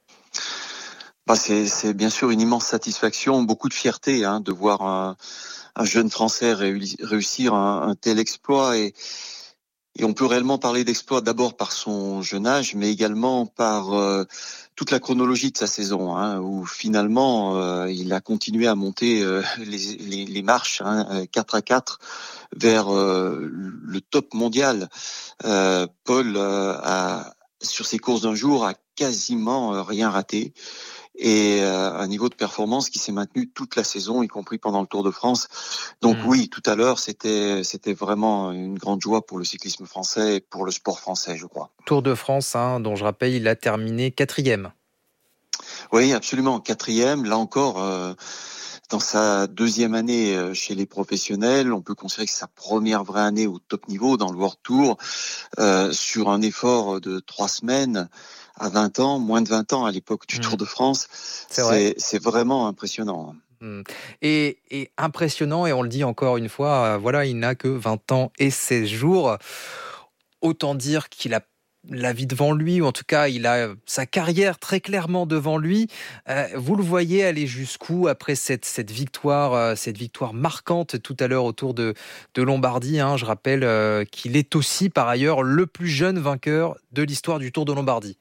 bah c'est, c'est bien sûr une immense satisfaction, beaucoup de fierté hein, de voir un, un jeune Français réussir un, un tel exploit. Et, et on peut réellement parler d'exploit d'abord par son jeune âge, mais également par euh, toute la chronologie de sa saison, hein, où finalement euh, il a continué à monter euh, les, les, les marches hein, quatre à quatre vers euh, le top mondial. Euh, Paul euh, a, sur ses courses d'un jour, a quasiment euh, rien raté et euh, un niveau de performance qui s'est maintenu toute la saison, y compris pendant le Tour de France. Donc mmh. oui, tout à l'heure, c'était c'était vraiment une grande joie pour le cyclisme français et pour le sport français, je crois. Tour de France, hein, dont je rappelle, il a terminé quatrième. Oui, absolument, quatrième. Là encore, euh, dans sa deuxième année chez les professionnels, on peut considérer que c'est sa première vraie année au top niveau dans le World Tour, euh, sur un effort de trois semaines à vingt ans, moins de vingt ans à l'époque du mmh. Tour de France. C'est, c'est, c'est vraiment impressionnant. Et, et impressionnant, et on le dit encore une fois, euh, voilà, il n'a que vingt ans et seize jours. Autant dire qu'il a la vie devant lui, ou en tout cas, il a sa carrière très clairement devant lui. Euh, vous le voyez aller jusqu'où après cette, cette victoire, euh, cette victoire marquante tout à l'heure autour de, de Lombardie. Hein. Je rappelle euh, qu'il est aussi, par ailleurs, le plus jeune vainqueur de l'histoire du Tour de Lombardie.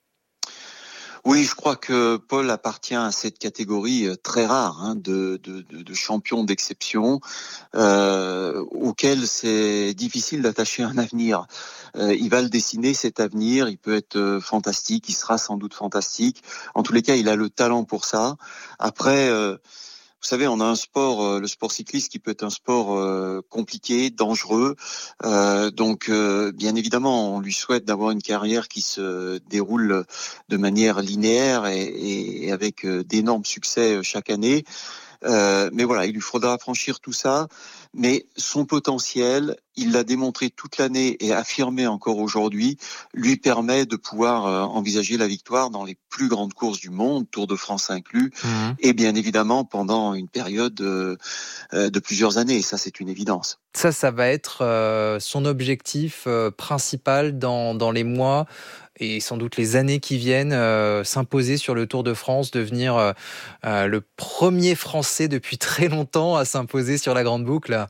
Oui, je crois que Paul appartient à cette catégorie très rare hein, de, de, de champions d'exception euh, auquel c'est difficile d'attacher un avenir. Euh, il va le dessiner, cet avenir, il peut être fantastique, il sera sans doute fantastique. En tous les cas, il a le talent pour ça. Après... Euh, Vous savez, on a un sport, euh, le sport cycliste, qui peut être un sport euh, compliqué, dangereux. Euh, donc, euh, bien évidemment, on lui souhaite d'avoir une carrière qui se déroule de manière linéaire et, et avec euh, d'énormes succès chaque année. Euh, mais voilà, il lui faudra franchir tout ça. Mais son potentiel, il l'a démontré toute l'année et affirmé encore aujourd'hui, lui permet de pouvoir euh, envisager la victoire dans les plus grandes courses du monde, Tour de France inclus, mmh. et bien évidemment pendant une période euh, de plusieurs années. Et ça, c'est une évidence. Ça, ça va être euh, son objectif euh, principal dans, dans les mois et sans doute les années qui viennent, euh, s'imposer sur le Tour de France, devenir euh, euh, le premier Français depuis très longtemps à s'imposer sur la Grande Boucle.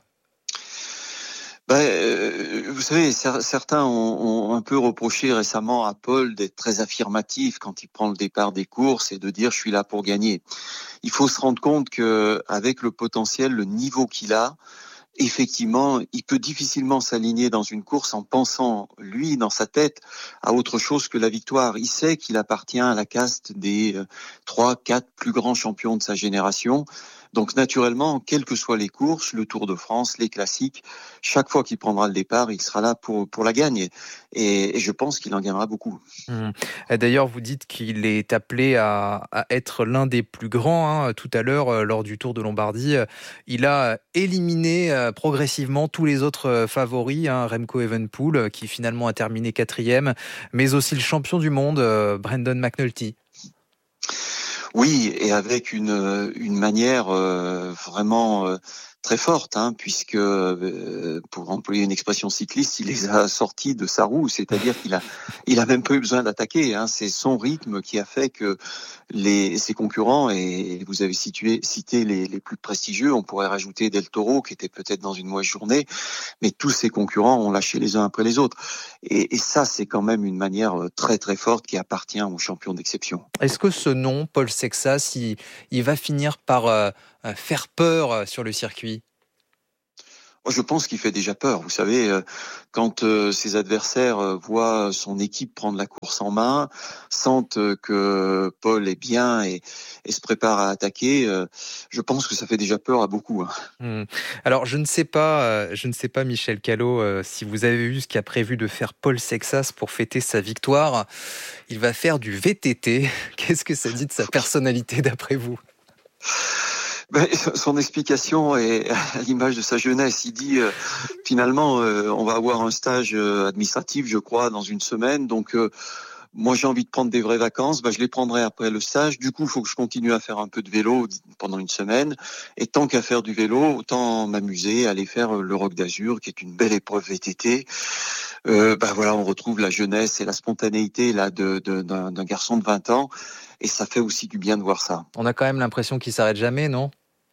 Ben, euh, vous savez, cer- certains ont, ont un peu reproché récemment à Paul d'être très affirmatif quand il prend le départ des courses et de dire « je suis là pour gagner ». Il faut se rendre compte qu'avec le potentiel, le niveau qu'il a, effectivement, il peut difficilement s'aligner dans une course en pensant, lui, dans sa tête, à autre chose que la victoire. Il sait qu'il appartient à la caste des trois, quatre plus grands champions de sa génération. Donc, naturellement, quelles que soient les courses, le Tour de France, les classiques, chaque fois qu'il prendra le départ, il sera là pour, pour la gagne. Et, et je pense qu'il en gagnera beaucoup. Mmh. D'ailleurs, vous dites qu'il est appelé à, à être l'un des plus grands. Hein. Tout à l'heure, euh, lors du Tour de Lombardie, euh, il a éliminé euh, progressivement tous les autres euh, favoris. Hein, Remco Evenepoel, euh, qui finalement a terminé quatrième, mais aussi le champion du monde, euh, Brendan McNulty. Oui, et avec une, une manière euh, vraiment euh, très forte, hein, puisque, euh, pour employer une expression cycliste, il les a sortis de sa roue, c'est-à-dire qu'il a, il a même pas eu besoin d'attaquer. Hein, c'est son rythme qui a fait que les, ses concurrents, et vous avez situé, cité les, les plus prestigieux, on pourrait rajouter Del Toro, qui était peut-être dans une mauvaise journée, mais tous ses concurrents ont lâché les uns après les autres. Et, et ça, c'est quand même une manière très très forte qui appartient aux champions d'exception. Est-ce que ce nom, Paul Sexas, il, il va finir par euh, faire peur sur le circuit ? Je pense qu'il fait déjà peur. Vous savez, quand ses adversaires voient son équipe prendre la course en main, sentent que Paul est bien et, et se prépare à attaquer, je pense que ça fait déjà peur à beaucoup. Mmh. Alors, je ne sais pas, je ne sais pas, Michel Callot, si vous avez vu ce qu'a prévu de faire Paul Sexas pour fêter sa victoire. Il va faire du V T T. Qu'est-ce que ça dit de sa personnalité, d'après vous ? Ben, son explication est à l'image de sa jeunesse. Il dit euh, finalement euh, on va avoir un stage euh, administratif, je crois, dans une semaine. Donc euh, moi j'ai envie de prendre des vraies vacances. Ben, je les prendrai après le stage. Du coup, il faut que je continue à faire un peu de vélo pendant une semaine. Et tant qu'à faire du vélo, autant m'amuser, aller faire le Roc d'Azur, qui est une belle épreuve V T T. Euh, ben voilà, on retrouve la jeunesse et la spontanéité là de, de d'un, d'un garçon de vingt ans. Et ça fait aussi du bien de voir ça. On a quand même l'impression qu'il s'arrête jamais, non ?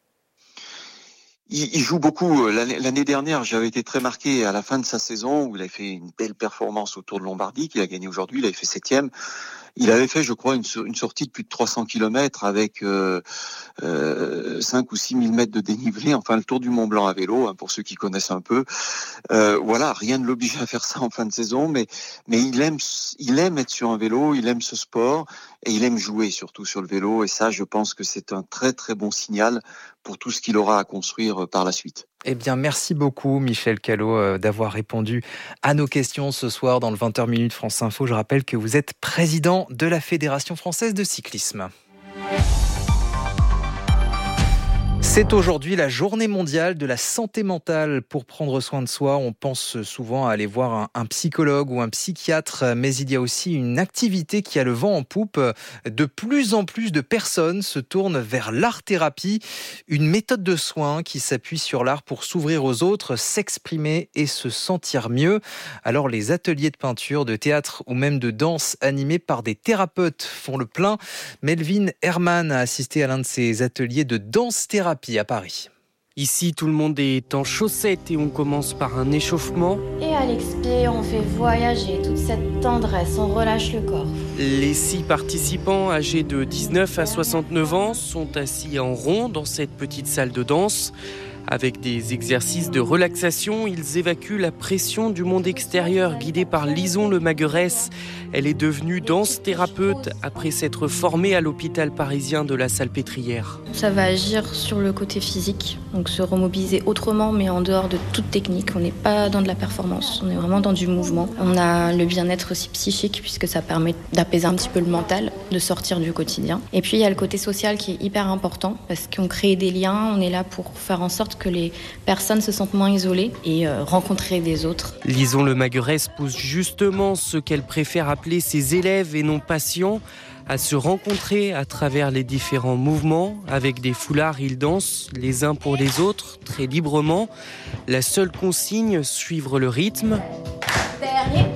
Il, il joue beaucoup. L'année, l'année dernière, j'avais été très marqué à la fin de sa saison où il avait fait une belle performance au Tour de Lombardie, qu'il a gagné aujourd'hui. Il avait fait septième. Il avait fait, je crois, une, une sortie de plus de trois cents kilomètres avec euh, euh, cinq ou six mille mètres de dénivelé, enfin le Tour du Mont Blanc à vélo, hein, pour ceux qui connaissent un peu. Euh, voilà, rien ne l'oblige à faire ça en fin de saison, mais mais il aime il aime être sur un vélo, il aime ce sport et il aime jouer surtout sur le vélo. Et ça, je pense que c'est un très très bon signal pour tout ce qu'il aura à construire par la suite. Eh bien, merci beaucoup, Michel Callot, d'avoir répondu à nos questions ce soir dans le vingt heures minutes France Info. Je rappelle que vous êtes président de la Fédération française de cyclisme. C'est aujourd'hui la journée mondiale de la santé mentale. Pour prendre soin de soi, on pense souvent à aller voir un, un psychologue ou un psychiatre, mais il y a aussi une activité qui a le vent en poupe. De plus en plus de personnes se tournent vers l'art-thérapie, une méthode de soins qui s'appuie sur l'art pour s'ouvrir aux autres, s'exprimer et se sentir mieux. Alors les ateliers de peinture, de théâtre ou même de danse animés par des thérapeutes font le plein. Melvin Herman a assisté à l'un de ces ateliers de danse-thérapie à Paris. Ici, tout le monde est en chaussettes et on commence par un échauffement. Et à l'expirer, on fait voyager toute cette tendresse, on relâche le corps. Les six participants âgés de dix-neuf à soixante-neuf ans sont assis en rond dans cette petite salle de danse. Avec des exercices de relaxation, ils évacuent la pression du monde extérieur, guidés par Lison Le Maguerès. Elle est devenue danse-thérapeute après s'être formée à l'hôpital parisien de la Salpêtrière. Ça va agir sur le côté physique, donc se remobiliser autrement, mais en dehors de toute technique. On n'est pas dans de la performance, on est vraiment dans du mouvement. On a le bien-être aussi psychique, puisque ça permet d'apaiser un petit peu le mental, de sortir du quotidien. Et puis il y a le côté social qui est hyper important, parce qu'on crée des liens, on est là pour faire en sorte que les personnes se sentent moins isolées et euh, rencontrer des autres. Lison Le Maguerès pousse justement ce qu'elle préfère appeler ses élèves et non patients à se rencontrer à travers les différents mouvements. Avec des foulards, ils dansent les uns pour les autres, très librement. La seule consigne, suivre le rythme. Dernier.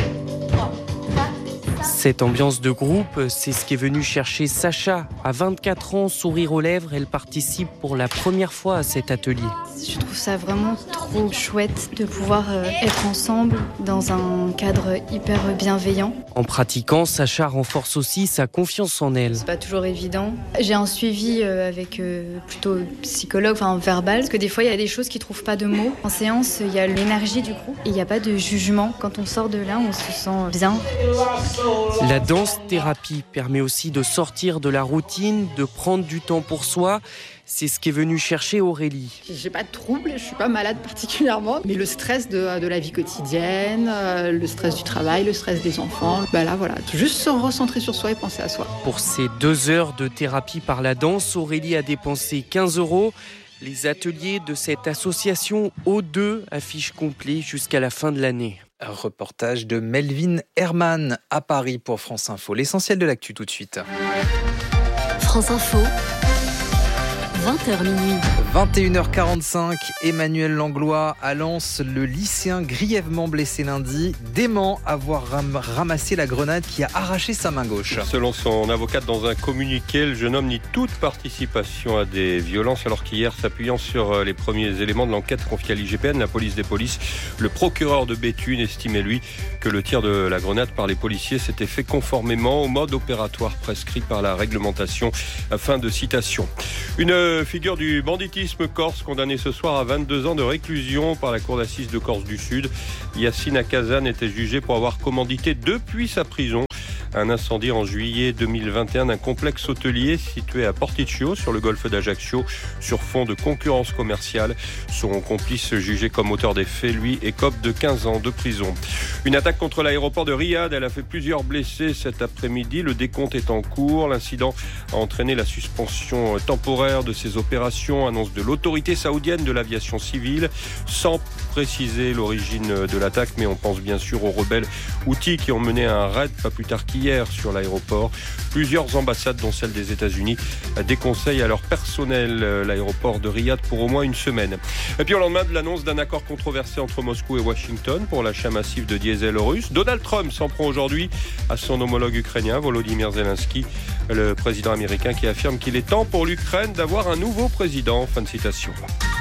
Cette ambiance de groupe, c'est ce qu'est venu chercher Sacha. À vingt-quatre ans, sourire aux lèvres, elle participe pour la première fois à cet atelier. Je trouve ça vraiment trop chouette de pouvoir être ensemble dans un cadre hyper bienveillant. En pratiquant, Sacha renforce aussi sa confiance en elle. C'est pas toujours évident. J'ai un suivi avec plutôt psychologue, enfin verbal, parce que des fois il y a des choses qui trouvent pas de mots. En séance, il y a l'énergie du groupe et il n'y a pas de jugement. Quand on sort de là, on se sent bien. La danse-thérapie permet aussi de sortir de la routine, de prendre du temps pour soi. C'est ce qu'est venu chercher Aurélie. J'ai pas de troubles, je suis pas malade particulièrement, mais le stress de, de la vie quotidienne, le stress du travail, le stress des enfants, bah là voilà, juste se recentrer sur soi et penser à soi. Pour ces deux heures de thérapie par la danse, Aurélie a dépensé quinze euros. Les ateliers de cette association O deux affichent complet jusqu'à la fin de l'année. Un reportage de Melvin Herman à Paris pour France Info. L'essentiel de l'actu tout de suite. France Info, vingt heures minuit. vingt et une heures quarante-cinq, Emmanuel Langlois à Lens, le lycéen grièvement blessé lundi, dément avoir ram- ramassé la grenade qui a arraché sa main gauche. Selon son avocate, dans un communiqué, le jeune homme nie toute participation à des violences, alors qu'hier, s'appuyant sur les premiers éléments de l'enquête confiée à l'I G P N, la police des polices, le procureur de Béthune estimait, lui, que le tir de la grenade par les policiers s'était fait conformément au mode opératoire prescrit par la réglementation. Fin de citation. Une figure du banditisme corse condamné ce soir à vingt-deux ans de réclusion par la cour d'assises de Corse du Sud. Yacine Akazan était jugé pour avoir commandité depuis sa prison un incendie en juillet deux mille vingt et un d'un complexe hôtelier situé à Porticcio sur le golfe d'Ajaccio sur fond de concurrence commerciale. Son complice jugé comme auteur des faits, lui, écope de quinze ans de prison. Une attaque contre l'aéroport de Riyad, elle a fait plusieurs blessés cet après-midi. Le décompte est en cours. L'incident a entraîné la suspension temporaire de ces opérations, annonce de l'autorité saoudienne de l'aviation civile, sans préciser l'origine de l'attaque, mais on pense bien sûr aux rebelles Houthis qui ont mené un raid pas plus tard qu'hier sur l'aéroport. Plusieurs ambassades, dont celle des États-Unis, déconseillent à leur personnel l'aéroport de Riyad pour au moins une semaine. Et puis au lendemain de l'annonce d'un accord controversé entre Moscou et Washington pour l'achat massif de diesel russe, Donald Trump s'en prend aujourd'hui à son homologue ukrainien Volodymyr Zelensky, le président américain qui affirme qu'il est temps pour l'Ukraine d'avoir un nouveau président. Fin de citation.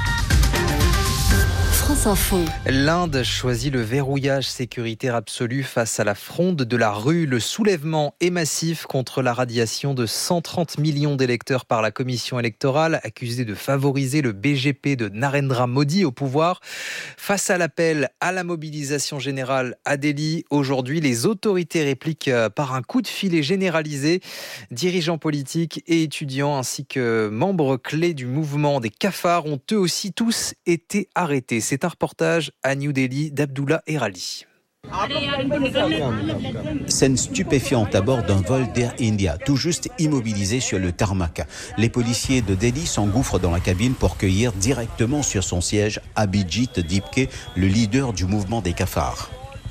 France Info. L'Inde choisit le verrouillage sécuritaire absolu face à la fronde de la rue. Le soulèvement est massif contre la radiation de cent trente millions d'électeurs par la commission électorale, accusée de favoriser le B G P de Narendra Modi au pouvoir. Face à l'appel à la mobilisation générale à Delhi, aujourd'hui, les autorités répliquent par un coup de filet généralisé. Dirigeants politiques et étudiants ainsi que membres clés du mouvement des cafards ont eux aussi tous été arrêtés. C'est un reportage à New Delhi d'Abdullah Erali. Scène stupéfiante à bord d'un vol d'Air India, tout juste immobilisé sur le tarmac. Les policiers de Delhi s'engouffrent dans la cabine pour cueillir directement sur son siège Abhijit Dipke, le leader du mouvement des cafards.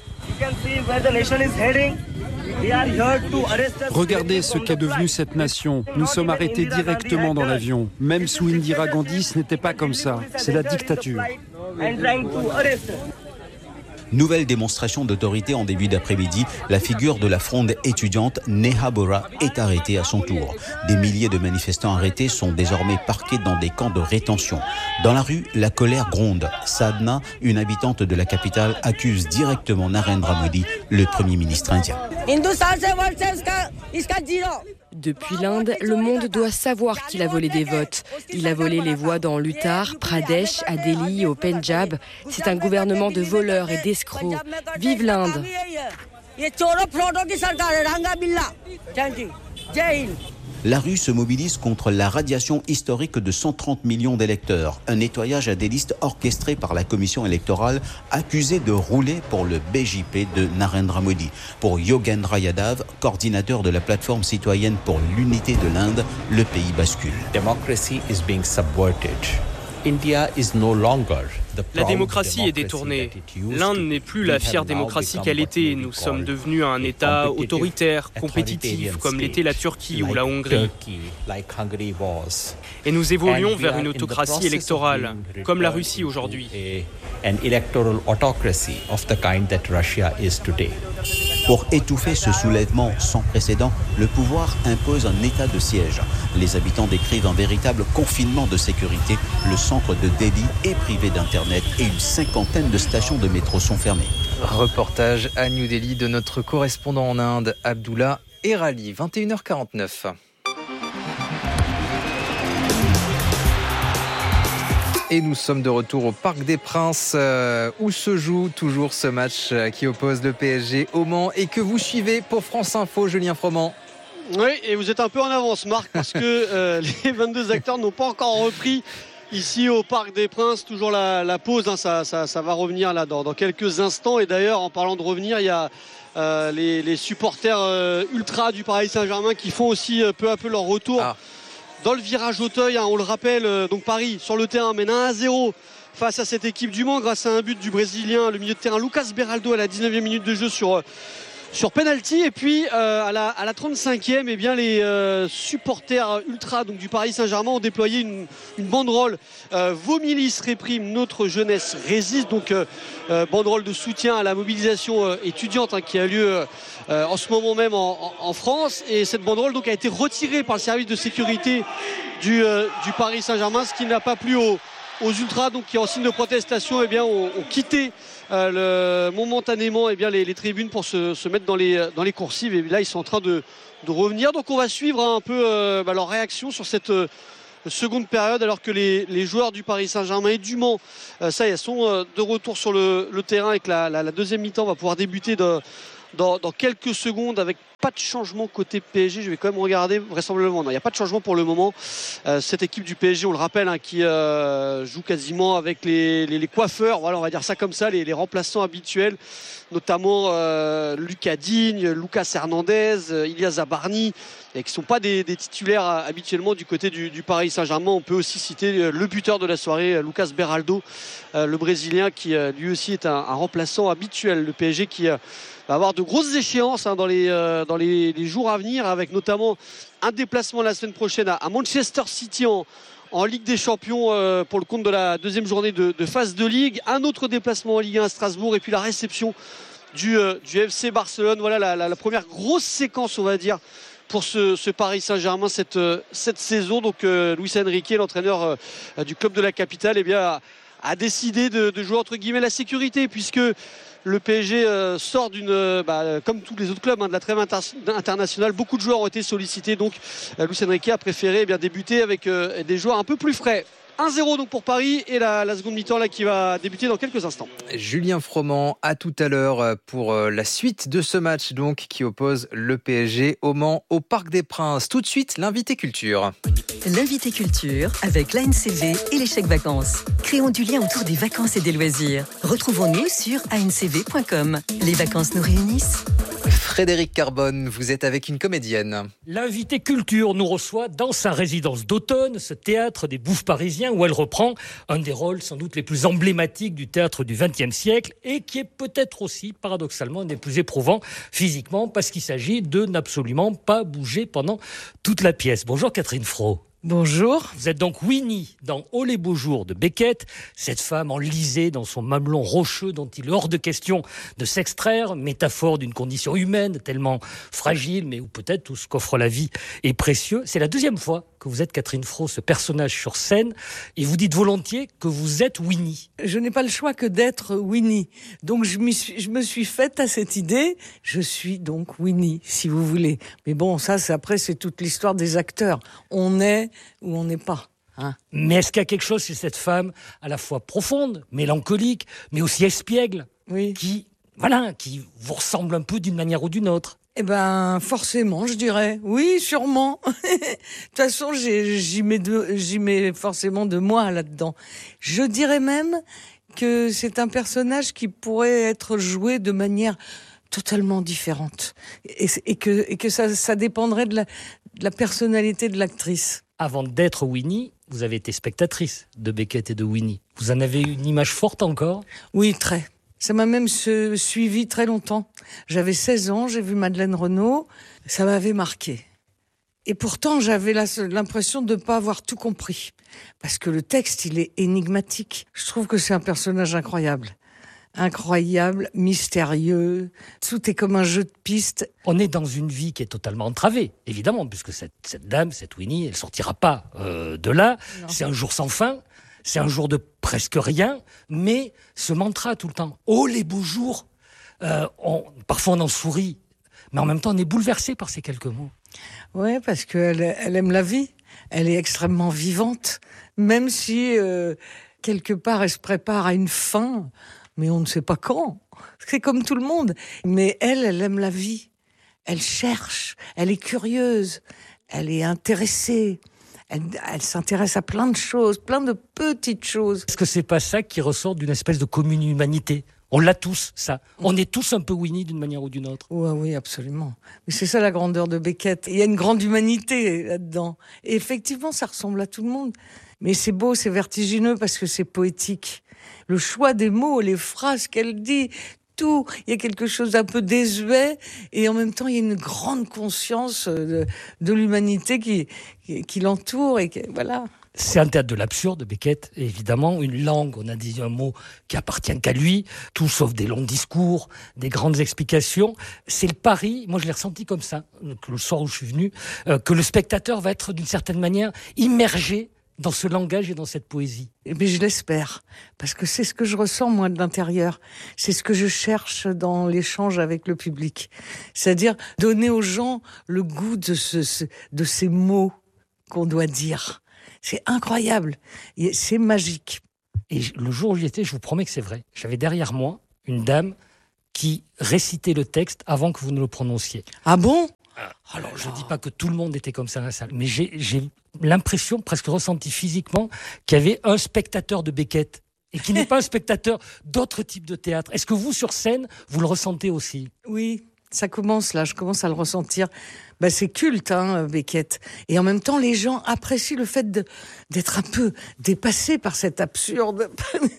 Regardez ce qu'est devenue cette nation. Nous sommes arrêtés directement dans l'avion. Même sous Indira Gandhi, ce n'était pas comme ça. C'est la dictature. Nouvelle démonstration d'autorité en début d'après-midi. La figure de la fronde étudiante Neha Bora est arrêtée à son tour. Des milliers de manifestants arrêtés sont désormais parqués dans des camps de rétention. Dans la rue, la colère gronde. Sadhna, une habitante de la capitale, accuse directement Narendra Modi, le Premier ministre indien. Depuis l'Inde, le monde doit savoir qu'il a volé des votes. Il a volé les voix dans l'Uttar Pradesh, à Delhi, au Pendjab. C'est un gouvernement de voleurs et d'escrocs. Vive l'Inde! La rue se mobilise contre la radiation historique de cent trente millions d'électeurs. Un nettoyage à des listes orchestré par la commission électorale accusée de rouler pour le B J P de Narendra Modi. Pour Yogendra Yadav, coordinateur de la plateforme citoyenne pour l'unité de l'Inde, le pays bascule. Democracy is being subverted. India is no longer La démocratie est détournée. L'Inde n'est plus la fière démocratie qu'elle était. Nous sommes devenus un État autoritaire, compétitif, comme l'était la Turquie ou la Hongrie. Et nous évoluons vers une autocratie électorale, comme la Russie aujourd'hui. Pour étouffer ce soulèvement sans précédent, le pouvoir impose un état de siège. Les habitants décrivent un véritable confinement de sécurité. Le centre de Delhi est privé d'internet et une cinquantaine de stations de métro sont fermées. Reportage à New Delhi de notre correspondant en Inde, Abdullah Erali, vingt et une heures quarante-neuf. Et nous sommes de retour au Parc des Princes euh, où se joue toujours ce match euh, qui oppose le P S G au Mans et que vous suivez pour France Info, Julien Froment. Oui, et vous êtes un peu en avance, Marc, parce que euh, les vingt-deux acteurs n'ont pas encore repris ici au Parc des Princes. Toujours la, la pause, hein, ça, ça, ça va revenir là dans, dans quelques instants. Et d'ailleurs, en parlant de revenir, il y a euh, les, les supporters euh, ultra du Paris Saint-Germain qui font aussi euh, peu à peu leur retour. Ah. Dans le virage Auteuil, hein, on le rappelle, euh, donc Paris sur le terrain mène un à zéro face à cette équipe du Mans grâce à un but du Brésilien, le milieu de terrain Lucas Beraldo à la dix-neuvième minute de jeu sur, sur penalty. Et puis euh, à, la, à la trente-cinquième, eh bien, les euh, supporters ultra donc, du Paris Saint-Germain ont déployé une, une banderole euh, Vos milices répriment, notre jeunesse résiste. Donc euh, euh, banderole de soutien à la mobilisation euh, étudiante hein, qui a lieu euh, en ce moment même en, en, en France. Et cette banderole donc, a été retirée par le service de sécurité du, euh, du Paris Saint-Germain, ce qui n'a pas plu aux, aux ultras donc, qui en signe de protestation eh bien, ont, ont quitté euh, le, momentanément eh bien, les, les tribunes pour se, se mettre dans les, dans les coursives. Et là ils sont en train de, de revenir. Donc on va suivre hein, un peu euh, bah, leur réaction sur cette euh, seconde période, alors que les, les joueurs du Paris Saint-Germain et du Mans euh, ça y est, sont euh, de retour sur le, le terrain et que la, la, la deuxième mi-temps va pouvoir débuter de, dans, dans quelques secondes avec pas de changement côté P S G. Je vais quand même regarder vraisemblablement. Non, il n'y a pas de changement pour le moment. Euh, cette équipe du P S G, on le rappelle, hein, qui euh, joue quasiment avec les, les, les coiffeurs, voilà, on va dire ça comme ça, les, les remplaçants habituels, notamment euh, Lucas Digne, Lucas Hernandez, euh, Ilya Zabarny, et qui ne sont pas des, des titulaires euh, habituellement du côté du, du Paris Saint-Germain. On peut aussi citer euh, le buteur de la soirée, euh, Lucas Beraldo, euh, le Brésilien, qui euh, lui aussi est un, un remplaçant habituel. Le P S G qui euh, va avoir de grosses échéances hein, dans, les, euh, dans les, les jours à venir, avec notamment un déplacement la semaine prochaine à, à Manchester City en, en Ligue des Champions euh, pour le compte de la deuxième journée de, de phase de Ligue, un autre déplacement en Ligue un à Strasbourg, et puis la réception du, euh, du F C Barcelone. Voilà la, la, la première grosse séquence, on va dire, pour ce, ce Paris Saint-Germain cette, cette saison. Donc euh, Luis Enrique, l'entraîneur euh, du club de la capitale, eh bien, a, a décidé de, de jouer entre guillemets la sécurité, puisque le P S G euh, sort d'une, euh, bah, comme tous les autres clubs, hein, de la trêve inter- internationale. Beaucoup de joueurs ont été sollicités, donc euh, Luis Enrique a préféré eh bien, débuter avec euh, des joueurs un peu plus frais. un zéro donc pour Paris, et la, la seconde mi-temps là qui va débuter dans quelques instants. Julien Froment, à tout à l'heure pour la suite de ce match donc qui oppose le P S G au Mans au Parc des Princes. Tout de suite, l'invité culture. L'invité culture avec l'A N C V et les chèques vacances. Créons du lien autour des vacances et des loisirs. Retrouvons-nous sur a n c v point com. Les vacances nous réunissent. Frédéric Carbone, vous êtes avec une comédienne. L'invité culture nous reçoit dans sa résidence d'automne, ce théâtre des Bouffes parisiens, où elle reprend un des rôles sans doute les plus emblématiques du théâtre du vingtième siècle, et qui est peut-être aussi, paradoxalement, un des plus éprouvants physiquement, parce qu'il s'agit de n'absolument pas bouger pendant toute la pièce. Bonjour Catherine Fro. Bonjour. Vous êtes donc Winnie dans Oh les beaux jours de Beckett, cette femme enlisée dans son mamelon rocheux dont il est hors de question de s'extraire, métaphore d'une condition humaine tellement fragile, mais où peut-être tout ce qu'offre la vie est précieux. C'est la deuxième fois que vous êtes Catherine Fro, ce personnage sur scène, et vous dites volontiers que vous êtes Winnie. Je n'ai pas le choix que d'être Winnie. Donc je, m'y suis, je me suis faite à cette idée, je suis donc Winnie, si vous voulez. Mais bon, ça, c'est, après, c'est toute l'histoire des acteurs. On est ou on n'est pas. Hein. Mais est-ce qu'il y a quelque chose chez cette femme à la fois profonde, mélancolique, mais aussi espiègle, oui. qui, voilà, qui vous ressemble un peu d'une manière ou d'une autre? Eh ben, forcément, je dirais. Oui, sûrement. De toute façon, j'ai, j'y mets de, j'y mets forcément de moi là-dedans. Je dirais même que c'est un personnage qui pourrait être joué de manière totalement différente. Et, et que, et que ça, ça dépendrait de la, de la personnalité de l'actrice. Avant d'être Winnie, vous avez été spectatrice de Beckett et de Winnie. Vous en avez une image forte encore? Oui, très. Ça m'a même suivi très longtemps. J'avais seize ans, j'ai vu Madeleine Renaud. Ça m'avait marqué. Et pourtant, j'avais la, l'impression de ne pas avoir tout compris. Parce que le texte, il est énigmatique. Je trouve que c'est un personnage incroyable. Incroyable, mystérieux. Tout est comme un jeu de pistes. On est dans une vie qui est totalement entravée, évidemment, puisque cette, cette dame, cette Winnie, elle sortira pas euh, de là. Non. C'est un jour sans fin. C'est un jour de presque rien, mais ce mantra tout le temps. Oh, les beaux jours euh, on, Parfois on en sourit, mais en même temps on est bouleversé par ces quelques mots. Oui, parce qu'elle elle aime la vie. Elle est extrêmement vivante, même si euh, quelque part elle se prépare à une fin, mais on ne sait pas quand. C'est comme tout le monde. Mais elle, elle aime la vie. Elle cherche, elle est curieuse, elle est intéressée. Elle, elle s'intéresse à plein de choses, plein de petites choses. Est-ce que c'est pas ça qui ressort d'une espèce de commune humanité? On l'a tous, ça. On est tous un peu Winnie d'une manière ou d'une autre. Oui, oui, absolument. Mais c'est ça la grandeur de Beckett. Il y a une grande humanité là-dedans. Et effectivement, ça ressemble à tout le monde. Mais c'est beau, c'est vertigineux parce que c'est poétique. Le choix des mots, les phrases qu'elle dit, tout. Il y a quelque chose d'un peu désuet et en même temps, il y a une grande conscience de, de l'humanité qui, qui, qui l'entoure et qui, voilà. C'est un théâtre de l'absurde, Beckett, évidemment. Une langue, on a dit un mot qui appartient qu'à lui. Tout sauf des longs discours, des grandes explications. C'est le pari, moi je l'ai ressenti comme ça, le soir où je suis venu, euh, que le spectateur va être d'une certaine manière immergé dans ce langage et dans cette poésie. Mais je l'espère, parce que c'est ce que je ressens moi de l'intérieur. C'est ce que je cherche dans l'échange avec le public. C'est-à-dire donner aux gens le goût de, ce, de ces mots qu'on doit dire. C'est incroyable, c'est magique. Et le jour où j'y étais, je vous promets que c'est vrai. J'avais derrière moi une dame qui récitait le texte avant que vous ne le prononciez. Ah bon ? Alors, je ne dis pas que tout le monde était comme ça dans la salle, mais j'ai, j'ai l'impression, presque ressenti physiquement, qu'il y avait un spectateur de Beckett et qui n'est pas un spectateur d'autres types de théâtre. Est-ce que vous, sur scène, vous le ressentez aussi ? Oui, ça commence là, je commence à le ressentir. Ben, c'est culte, hein, Beckett. Et en même temps, les gens apprécient le fait de, d'être un peu dépassés par cet absurde.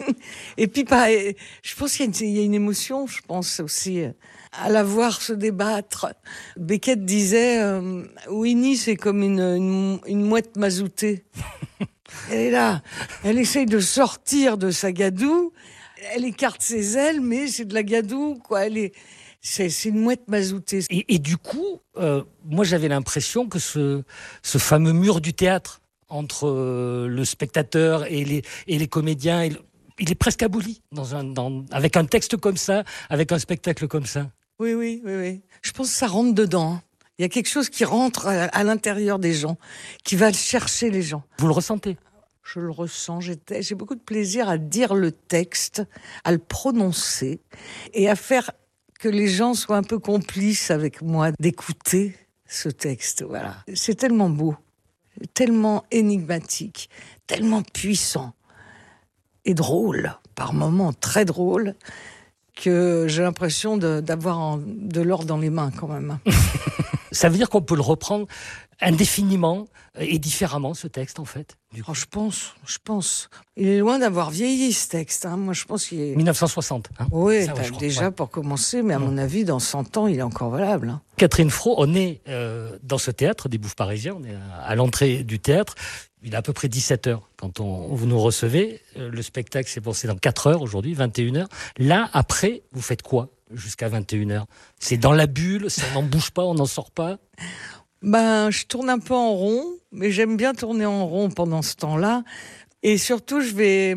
Et puis, pas, je pense qu'il y a, une, il y a une émotion, je pense aussi, à la voir se débattre. Beckett disait, euh, Winnie, c'est comme une, une, une mouette mazoutée. Elle est là, elle essaye de sortir de sa gadoue, elle écarte ses ailes, mais c'est de la gadoue, quoi. Elle est... C'est, c'est une mouette mazoutée. Et, et du coup, euh, moi j'avais l'impression que ce, ce fameux mur du théâtre entre euh, le spectateur et les, et les comédiens, il, il est presque aboli dans un, dans, avec un texte comme ça, avec un spectacle comme ça. Oui, oui, oui, oui. Je pense que ça rentre dedans. Il y a quelque chose qui rentre à, à l'intérieur des gens, qui va chercher les gens. Vous le ressentez ? Je le ressens. J'ai, j'ai beaucoup de plaisir à dire le texte, à le prononcer et à faire que les gens soient un peu complices avec moi d'écouter ce texte. Voilà. C'est tellement beau, tellement énigmatique, tellement puissant et drôle, par moments très drôle, que j'ai l'impression de, d'avoir en, de l'or dans les mains quand même. Ça veut dire qu'on peut le reprendre indéfiniment et différemment, ce texte, en fait. Oh, je pense, je pense. Il est loin d'avoir vieilli, ce texte. Hein. Moi, je pense qu'il est... dix-neuf cent soixante. Hein. Oui, Ça, ouais, crois, déjà ouais. pour commencer, mais à mon avis, dans cent ans, il est encore valable. Hein. Catherine Fro, on est euh, dans ce théâtre des Bouffes Parisiens, on est à, à l'entrée du théâtre. Il est à peu près dix-sept heures quand on, vous nous recevez. Euh, le spectacle s'est passé dans quatre heures aujourd'hui, vingt et une heures. Là, après, vous faites quoi jusqu'à vingt et une heures ? C'est dans la bulle, on n'en bouge pas, on n'en sort pas ? Ben, je tourne un peu en rond, mais j'aime bien tourner en rond pendant ce temps-là. Et surtout, je vais,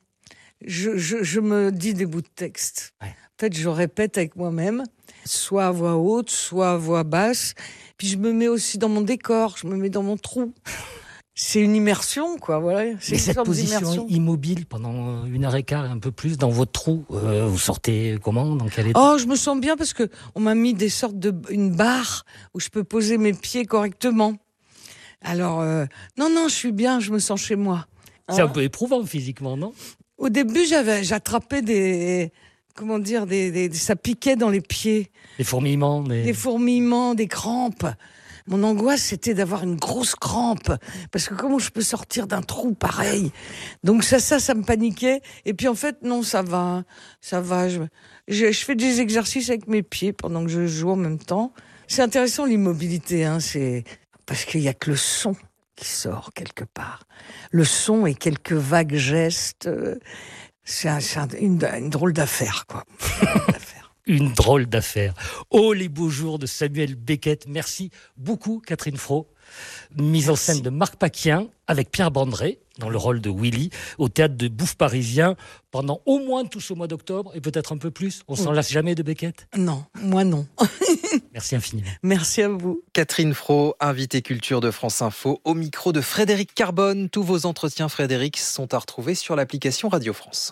je, je, je me dis des bouts de texte. Ouais. En fait, je répète avec moi-même, soit à voix haute, soit à voix basse. Puis je me mets aussi dans mon décor, je me mets dans mon trou. C'est une immersion, quoi, voilà. C'est Mais une cette sorte position d'immersion. immobile pendant une heure et quart et un peu plus dans votre trou, euh, vous sortez comment, dans quel état ? Oh, je me sens bien parce que on m'a mis des sortes de une barre où je peux poser mes pieds correctement. Alors, euh, non, non, je suis bien, je me sens chez moi. Hein ? C'est un peu éprouvant physiquement, non ? Au début, j'avais, j'attrapais des, comment dire, des, des, ça piquait dans les pieds. Des fourmillements, des... Des fourmillements, des crampes. Mon angoisse, c'était d'avoir une grosse crampe. Parce que comment je peux sortir d'un trou pareil ? Donc ça, ça, ça me paniquait. Et puis en fait, non, ça va. Ça va. Je, je, je fais des exercices avec mes pieds pendant que je joue en même temps. C'est intéressant, l'immobilité. Hein, c'est parce qu'il n'y a que le son qui sort quelque part. Le son et quelques vagues gestes. C'est, un, c'est un, une, une drôle d'affaire, quoi. Une drôle d'affaire. Oh, les beaux jours de Samuel Beckett. Merci beaucoup, Catherine Fro. Mise en scène de Marc Paquien avec Pierre Bandré dans le rôle de Willy au théâtre de Bouffes Parisiens pendant au moins tout ce mois d'octobre et peut-être un peu plus. On s'en lasse jamais de Beckett ? Non, moi non. Merci infiniment. Merci à vous. Catherine Fro, invitée culture de France Info, au micro de Frédéric Carbone. Tous vos entretiens, Frédéric, sont à retrouver sur l'application Radio France.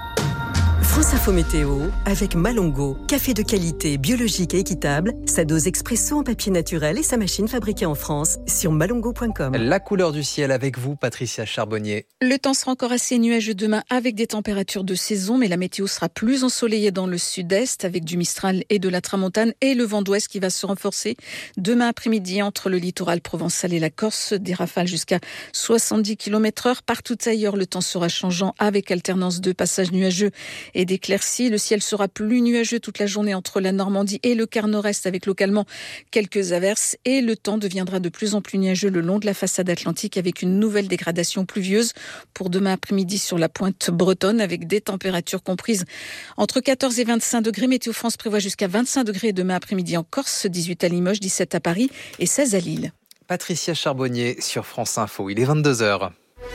France Info Météo avec Malongo, café de qualité, biologique et équitable, sa dose expresso en papier naturel et sa machine fabriquée en France sur malongo point com. La couleur du ciel avec vous, Patricia Charbonnier. Le temps sera encore assez nuageux demain avec des températures de saison, mais la météo sera plus ensoleillée dans le sud-est avec du Mistral et de la Tramontane et le vent d'ouest qui va se renforcer demain après-midi entre le littoral provençal et la Corse, des rafales jusqu'à soixante-dix kilomètres heure. Partout ailleurs, le temps sera changeant avec alternance de passages nuageux et d'éclaircies. Le ciel sera plus nuageux toute la journée entre la Normandie et le quart nord-est avec localement quelques averses. Et le temps deviendra de plus en plus nuageux le long de la façade atlantique avec une nouvelle dégradation pluvieuse pour demain après-midi sur la pointe bretonne avec des températures comprises entre quatorze et vingt-cinq degrés. Météo France prévoit jusqu'à vingt-cinq degrés demain après-midi en Corse, dix-huit à Limoges, dix-sept à Paris et seize à Lille. Patricia Charbonnier sur France Info. Il est vingt-deux heures.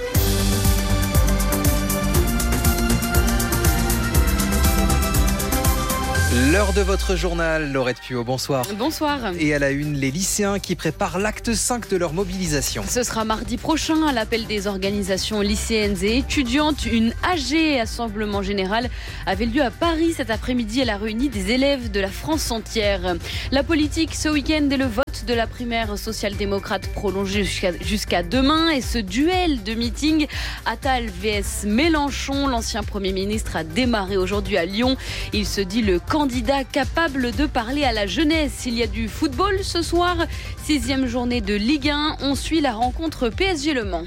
L'heure de votre journal, Laurette Puot, bonsoir. Bonsoir. Et à la une, les lycéens qui préparent l'acte cinq de leur mobilisation. Ce sera mardi prochain à l'appel des organisations lycéennes et étudiantes. Une A G, Assemblement Général, avait lieu à Paris cet après-midi. Elle a réuni des élèves de la France entière. La politique ce week-end est le vote de la primaire social-démocrate prolongée jusqu'à, jusqu'à demain. Et ce duel de meeting Attal vs Mélenchon, l'ancien Premier ministre, a démarré aujourd'hui à Lyon. Il se dit le candidat capable de parler à la jeunesse. Il y a du football ce soir. Sixième journée de Ligue un. On suit la rencontre P S G Le Mans.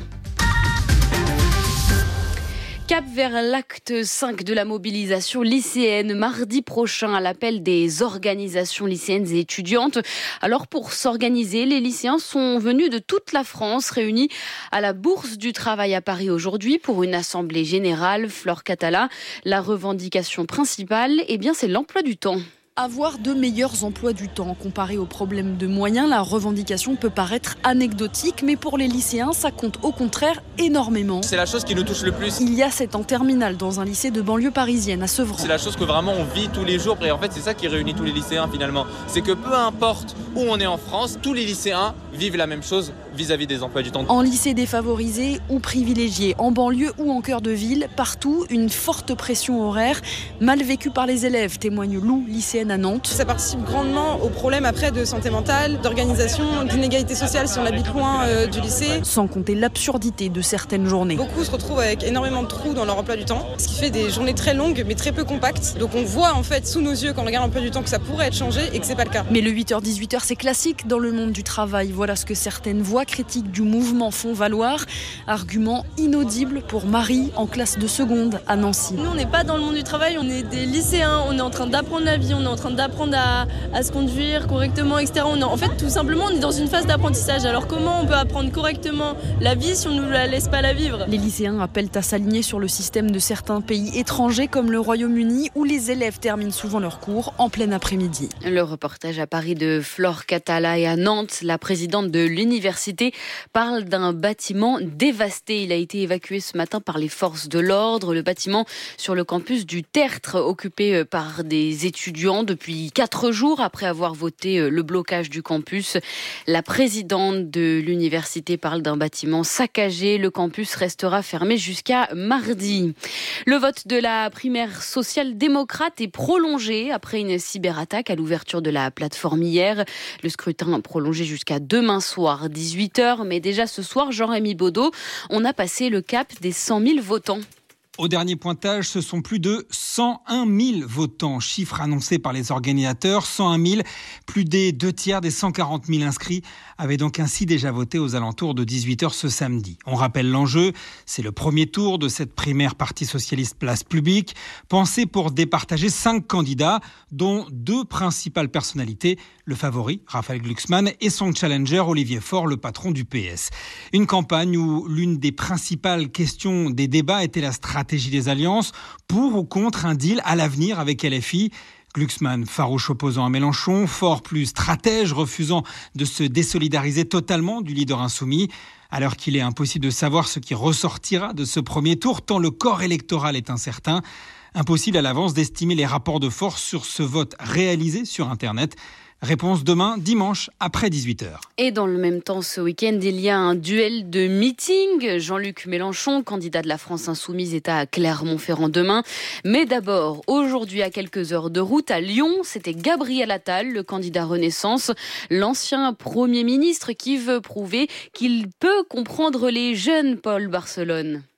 Cap vers l'acte cinq de la mobilisation lycéenne mardi prochain à l'appel des organisations lycéennes et étudiantes. Alors pour s'organiser, les lycéens sont venus de toute la France, réunis à la Bourse du Travail à Paris aujourd'hui pour une assemblée générale. Flore Catala, la revendication principale, eh bien, c'est l'emploi du temps. Avoir de meilleurs emplois du temps. Comparé aux problèmes de moyens, la revendication peut paraître anecdotique, mais pour les lycéens, ça compte au contraire énormément. C'est la chose qui nous touche le plus. Il y a sept ans terminale dans un lycée de banlieue parisienne à Sevran. C'est la chose que vraiment on vit tous les jours, et en fait c'est ça qui réunit tous les lycéens finalement. C'est que peu importe où on est en France, tous les lycéens vivent la même chose vis-à-vis des emplois du temps. En lycée défavorisé ou privilégié, en banlieue ou en cœur de ville, partout, une forte pression horaire, mal vécue par les élèves, témoigne Lou, lycéenne à Nantes. Ça participe grandement au problème après de santé mentale, d'organisation, d'inégalité sociale si on habite loin euh, du lycée. Sans compter l'absurdité de certaines journées. Beaucoup se retrouvent avec énormément de trous dans leur emploi du temps, ce qui fait des journées très longues mais très peu compactes. Donc on voit en fait sous nos yeux quand on regarde l'emploi du temps que ça pourrait être changé et que c'est pas le cas. Mais le huit heures dix-huit heures c'est classique dans le monde du travail. Voilà ce que certaines voix critiques du mouvement font valoir. Argument inaudible pour Marie en classe de seconde à Nancy. Nous on n'est pas dans le monde du travail, on est des lycéens, on est en train d'apprendre la vie, on est en train d'apprendre à, à se conduire correctement, et cetera. On est, en fait, tout simplement, on est dans une phase d'apprentissage. Alors comment on peut apprendre correctement la vie si on ne nous la laisse pas la vivre ? Les lycéens appellent à s'aligner sur le système de certains pays étrangers comme le Royaume-Uni où les élèves terminent souvent leurs cours en plein après-midi. Le reportage à Paris de Flore Catala et à Nantes, la présidente de l'université parle d'un bâtiment dévasté. Il a été évacué ce matin par les forces de l'ordre. Le bâtiment sur le campus du Tertre, occupé par des étudiants depuis quatre jours après avoir voté le blocage du campus. La présidente de l'université parle d'un bâtiment saccagé. Le campus restera fermé jusqu'à mardi. Le vote de la primaire social-démocrate est prolongé après une cyberattaque à l'ouverture de la plateforme hier. Le scrutin prolongé jusqu'à demain soir, dix-huit heures. Mais déjà ce soir, Jean-Rémy Baudot, on a passé le cap des cent mille votants. Au dernier pointage, ce sont plus de cent un mille votants, chiffre annoncé par les organisateurs. cent un mille, plus des deux tiers des cent quarante mille inscrits avaient donc ainsi déjà voté aux alentours de dix-huit heures ce samedi. On rappelle l'enjeu, c'est le premier tour de cette primaire Parti socialiste place publique, pensée pour départager cinq candidats, dont deux principales personnalités, le favori, Raphaël Glucksmann, et son challenger, Olivier Faure, le patron du P S. Une campagne où l'une des principales questions des débats était la stratégie des alliances, pour ou contre un deal à l'avenir avec L F I. Glucksmann, farouche opposant à Mélenchon, Faure plus stratège, refusant de se désolidariser totalement du leader insoumis. Alors qu'il est impossible de savoir ce qui ressortira de ce premier tour, tant le corps électoral est incertain. Impossible à l'avance d'estimer les rapports de force sur ce vote réalisé sur Internet. Réponse demain, dimanche, après dix-huit heures. Et dans le même temps, ce week-end, il y a un duel de meeting. Jean-Luc Mélenchon, candidat de la France Insoumise, est à Clermont-Ferrand demain. Mais d'abord, aujourd'hui, à quelques heures de route, à Lyon, c'était Gabriel Attal, le candidat Renaissance, l'ancien Premier ministre qui veut prouver qu'il peut comprendre les jeunes, Paul Barcelone.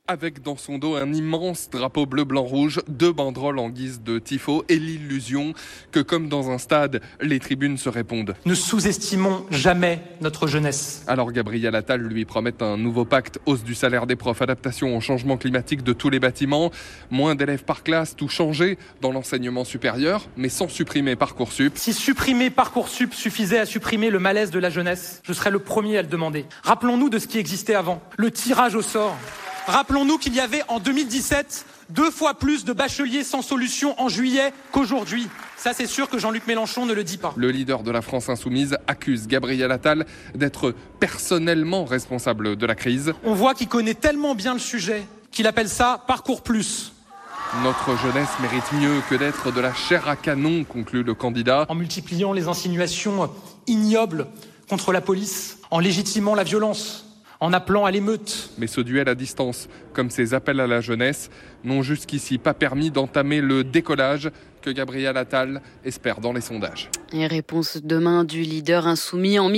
avec dans son dos un immense drapeau bleu-blanc-rouge, deux banderoles en guise de tifo et l'illusion que, comme dans un stade, les tribunes se répondent. Ne sous-estimons jamais notre jeunesse. Alors Gabriel Attal lui promet un nouveau pacte, hausse du salaire des profs, adaptation au changement climatique de tous les bâtiments, moins d'élèves par classe, tout changer dans l'enseignement supérieur, mais sans supprimer Parcoursup. Si supprimer Parcoursup suffisait à supprimer le malaise de la jeunesse, je serais le premier à le demander. Rappelons-nous de ce qui existait avant, le tirage au sort. Rappelons-nous qu'il y avait en deux mille dix-sept deux fois plus de bacheliers sans solution en juillet qu'aujourd'hui. Ça, c'est sûr que Jean-Luc Mélenchon ne le dit pas. Le leader de la France insoumise accuse Gabriel Attal d'être personnellement responsable de la crise. On voit qu'il connaît tellement bien le sujet qu'il appelle ça Parcours Plus. Notre jeunesse mérite mieux que d'être de la chair à canon, conclut le candidat. En multipliant les insinuations ignobles contre la police, en légitimant la violence, en appelant à l'émeute. Mais ce duel à distance, comme ces appels à la jeunesse, n'ont jusqu'ici pas permis d'entamer le décollage que Gabriel Attal espère dans les sondages. Et réponse demain du leader insoumis en